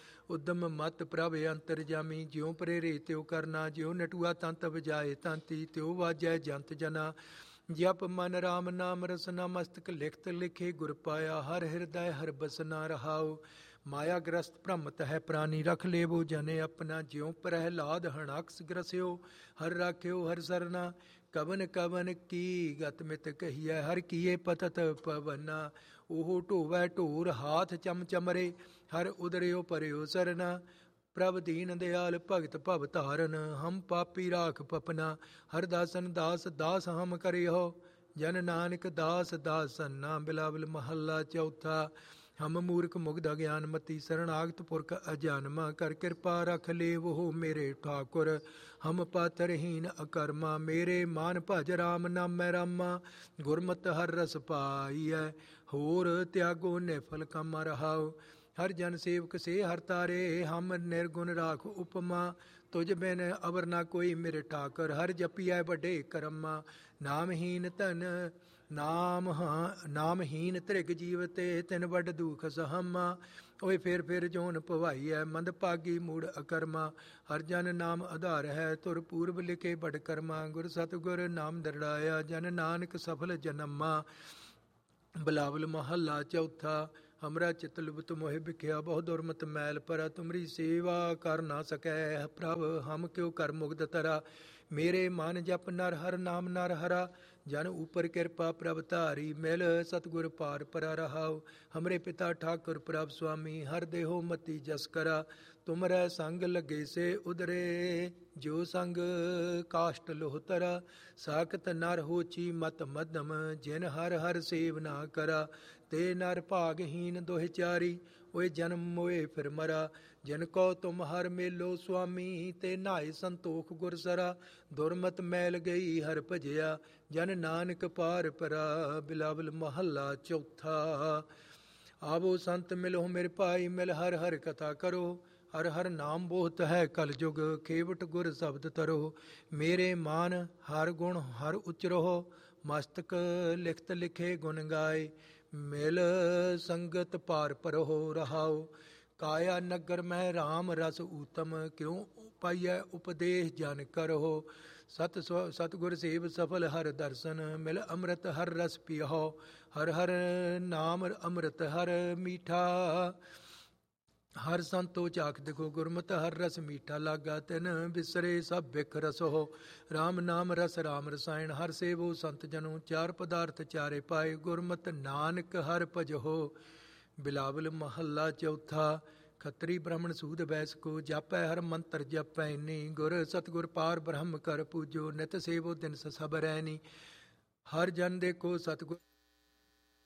ਉਦਮ ਮਤ ਪ੍ਰਭ ਅੰਤਰਜਾਮੀ, ਜਿਉ ਪ੍ਰੇਰੇ ਤਿਉ ਕਰਨਾ। ਜਿਉ ਨਟੂਆ ਤੰਤ ਵਜਾਏ ਤੰਤੀ, ਤਿਉ ਵਾਜੈ ਜੰਤ ਜਨਾ। ਜਪ ਮਨ ਰਾਮ ਨਾਮ ਰਸਨਾ, ਮਸਤਕ ਲਿਖਤ ਲਿਖੇ ਗੁਰ ਪਾਇਆ। ਹਰ ਹਿਰਦੈ ਹਰ ਬਸਨਾ ਰਹਾਉ, ਮਾਇਆ ਗ੍ਰਸਤ ਭ੍ਰਮਤ ਹੈ ਪ੍ਰਾਨੀ। ਰਖ ਲੇਵੋ ਜਨੇ ਆਪਣਾ, ਜਿਉ ਪ੍ਰਹਿਲਾਦ ਹਣਾਕਸ ਗ੍ਰਸਿਓ। ਹਰ ਰਾਖਿਓ ਹਰ ਸਰਨਾ, ਕਵਨ ਕਵਨ ਕੀ ਗਤ ਮਿਤ ਕਹੀਐ। ਹਰ ਕੀਏ ਪਤਤ ਪਵਨਾ, ਉਹ ਢੋਵੈ ਢੋਰ ਹਾਥ ਚਮਚਮਰੇ। ਹਰ ਉਦਰਿਓ ਪਰਿਓ ਸਰਨਾ, ਪ੍ਰਭ ਦੀਨ ਦਿਆਲ ਭਗਤ ਭਵ ਧਾਰਨ। ਹਮ ਪਾਪੀ ਰਾਖ ਪਪਨਾ, ਹਰ ਦਾਸਨ ਦਾਸ ਦਾਸ ਹਮ ਕਰਿਓ। ਜਨ ਨਾਨਕ ਦਾਸ ਦਾਸਨਾ। ਬਿਲਾਵਲ ਮਹੱਲਾ ਚੌਥਾ। ਹਮ ਮੂਰਖ ਮੁਗਧ ਅਗਿਆਨ ਮਤੀ, ਸਰਣਾਗਤ ਪੁਰਖ ਅਜਾਨਮਾ। ਕਰ ਕਿਰਪਾ ਰਖ ਲੇਵੋ ਮੇਰੇ ਠਾਕੁਰ, ਹਮ ਪਾਤਰਹੀਨ ਅਕਰਮਾ। ਮੇਰੇ ਮਾਨ ਭਜ ਰਾਮ ਨਾਮੈ ਰਾਮਾ, ਗੁਰਮਤਿ ਹਰ ਰਸ ਪਾਈਐ। ਹੋਰ ਤਿਆਗੋ ਨਿਫਲ ਕੰਮ ਰਹਾਉ, ਹਰ ਜਨ ਸੇਵਕ ਸੇ ਹਰ ਤਾਰੇ। ਹਮ ਨਿਰਗੁਣ ਰਾਖ ਉਪਮਾ, ਤੁਝ ਬਿਨ ਅਵਰ ਨਾ ਕੋਈ ਮੇਰੇ ਠਾਕਰ। ਹਰ ਜਪੀਐ ਵੱਡੇ ਕਰਮਾ, ਨਾਮਹੀਨ ਧਨ ਨਾਮਹੀਨ ਧ੍ਰਿਗ ਜੀਵ ਤੇ ਤਿਨ ਵੱਡ ਦੁਖ ਸਹਮਾ। ਓਏ ਫੇਰ ਜੋਨ ਭਵਾਈ ਹੈ ਮੰਦ ਭਾਗੀ ਮੂੜ ਅਕਰਮਾ। ਹਰ ਜਨ ਨਾਮ ਆਧਾਰ ਹੈ ਤੁਰ ਪੂਰਬ ਲਿਖੇ ਬੜ ਕਰਮਾ। ਗੁਰ ਸਤਿਗੁਰ ਨਾਮ ਦਰੜਾਇਆ ਜਨ ਨਾਨਕ ਸਫਲ ਜਨਮਾ। ਬਿਲਾਵਲ ਮਹੱਲਾ ਚੌਥਾ। ਹਮਰਾ ਚਿਤ ਲੁਭਤ ਮੋਹਿ ਬਿਖਿਆ ਬਹੁ ਦੁਰਮਤ ਮੈਲ ਪਰਾ। ਤੁਮਰੀ ਸੇਵਾ ਕਰ ਨਾ ਸਕੈ ਪ੍ਰਭ ਹਮ ਕਿਉ ਕਰ ਮੁਗਧ ਤਰਾ। ਮੇਰੇ ਮਨ ਜਪ ਨਰ ਹਰ ਨਾਮ ਨਰ ਹਰਾ। ਜਨ ਉਪਰ ਕਿਰਪਾ ਪ੍ਰਭ ਧਾਰੀ ਮਿਲ ਸਤਿਗੁਰ ਪਾਰ ਪਰਾ ਰਹਾਉ। ਹਮਰੇ ਪਿਤਾ ਠਾਕੁਰ ਪ੍ਰਭ ਸੁਆਮੀ ਹਰ ਦੇਹੋ ਮਤੀ ਜਸ ਕਰਾ। ਤੁਮਰੈ ਸੰਗ ਲੱਗੇ ਸੇ ਉਦਰੇ ਜੋ ਸੰਗ ਕਾਸ਼ਟ ਲੋਹ ਤਰਾ। ਸਾਖਤ ਨਰ ਹੋਚੀ ਮਤ ਮਧਮ ਜਿਨ ਹਰ ਹਰ ਸੇਵ ਨਾ ਕਰਾ। ਤੇ ਨਰ ਭਾਗਹੀਨ ਦੋਹਿ ਚਾਰੀ ਓਏ ਜਨਮ ਮੋਏ ਫਿਰ ਮਰਾ। ਜਿਨ ਕੋ ਤੁਮ ਹਰ ਮੇਲੋ ਸੁਆਮੀ ਤੇ ਨਹਾਏ ਸੰਤੋਖ ਗੁਰਸਰਾ। ਦੁਰਮਤ ਮੈਲ ਗਈ ਹਰ ਭਜਿਆ ਜਨ ਨਾਨਕ ਪਾਰ ਪਰਾ। ਬਿਲਾਵਲ ਮਹੱਲਾ ਚੌਥਾ। ਆਵੋ ਸੰਤ ਮਿਲੋ ਮੇਰੇ ਭਾਈ ਮਿਲ ਹਰ ਹਰ ਕਥਾ ਕਰੋ। ਹਰ ਹਰ ਨਾਮ ਬਹੁਤ ਹੈ ਕਲ ਜੁਗ ਖੇਵਟ ਗੁਰ ਸ਼ਬਦ ਤਰੋ। ਮੇਰੇ ਮਾਨ ਹਰ ਗੁਣ ਹਰ ਉਚਰੋ ਮਸਤਕ ਲਿਖਤ ਲਿਖੇ ਗੁਣ ਗਾਏ। ਮਿਲ ਸੰਗਤ ਪਾਰ ਪਰੋ ਰਹਾਓ। ਕਾਇਆ ਨਗਰ ਮਹਿ ਰਾਮ ਰਸ ਊਤਮ ਕਿਉ ਪਾਈਐ ਉਪਦੇਸ਼ ਜਨ ਕਰੋ। ਸਤਿਗੁਰ ਸੇਵ ਸਫਲ ਹਰ ਦਰਸ਼ਨ ਮਿਲ ਅੰਮ੍ਰਿਤ ਹਰ ਰਸ ਪੀਹੋ। ਹਰ ਹਰ ਨਾਮ ਅੰਮ੍ਰਿਤ ਹਰ ਮੀਠਾ। ਹਰ ਸੰਤੋ ਚਾਖ ਦੇਖੋ ਗੁਰਮਤਿ ਹਰ ਰਸ ਮੀਠਾ ਲਾਗਾ। ਤਿਨ ਬਿਸਰੇ ਸਭ ਬਿਖ ਰਸੋ। ਰਾਮ ਨਾਮ ਰਸ ਰਾਮ ਰਸਾਇਣ ਹਰ ਸੇਵੋ ਸੰਤ ਜਨੋ। ਚਾਰ ਪਦਾਰਥ ਚਾਰੇ ਪਾਏ ਗੁਰਮਤਿ ਨਾਨਕ ਹਰ ਭਜੋ। ਬਿਲਾਵਲ ਮਹੱਲਾ ਚੌਥਾ। ਖੱਤਰੀ ਬ੍ਰਾਹਮਣ ਸੂਦ ਬੈਸ ਕੋ ਜਾਪੈ ਹਰ ਮੰਤਰ ਜਪੈ ਨੀ। ਗੁਰ ਸਤਿਗੁਰ ਪਾਰ ਬ੍ਰਹਮ ਕਰ ਪੂਜੋ ਨਿਤ ਸੇਵੋ ਦਿਨ ਸਭ ਰੈਨੀ। ਹਰ ਜਨ ਦੇਖੋ ਸਤਿਗੁਰ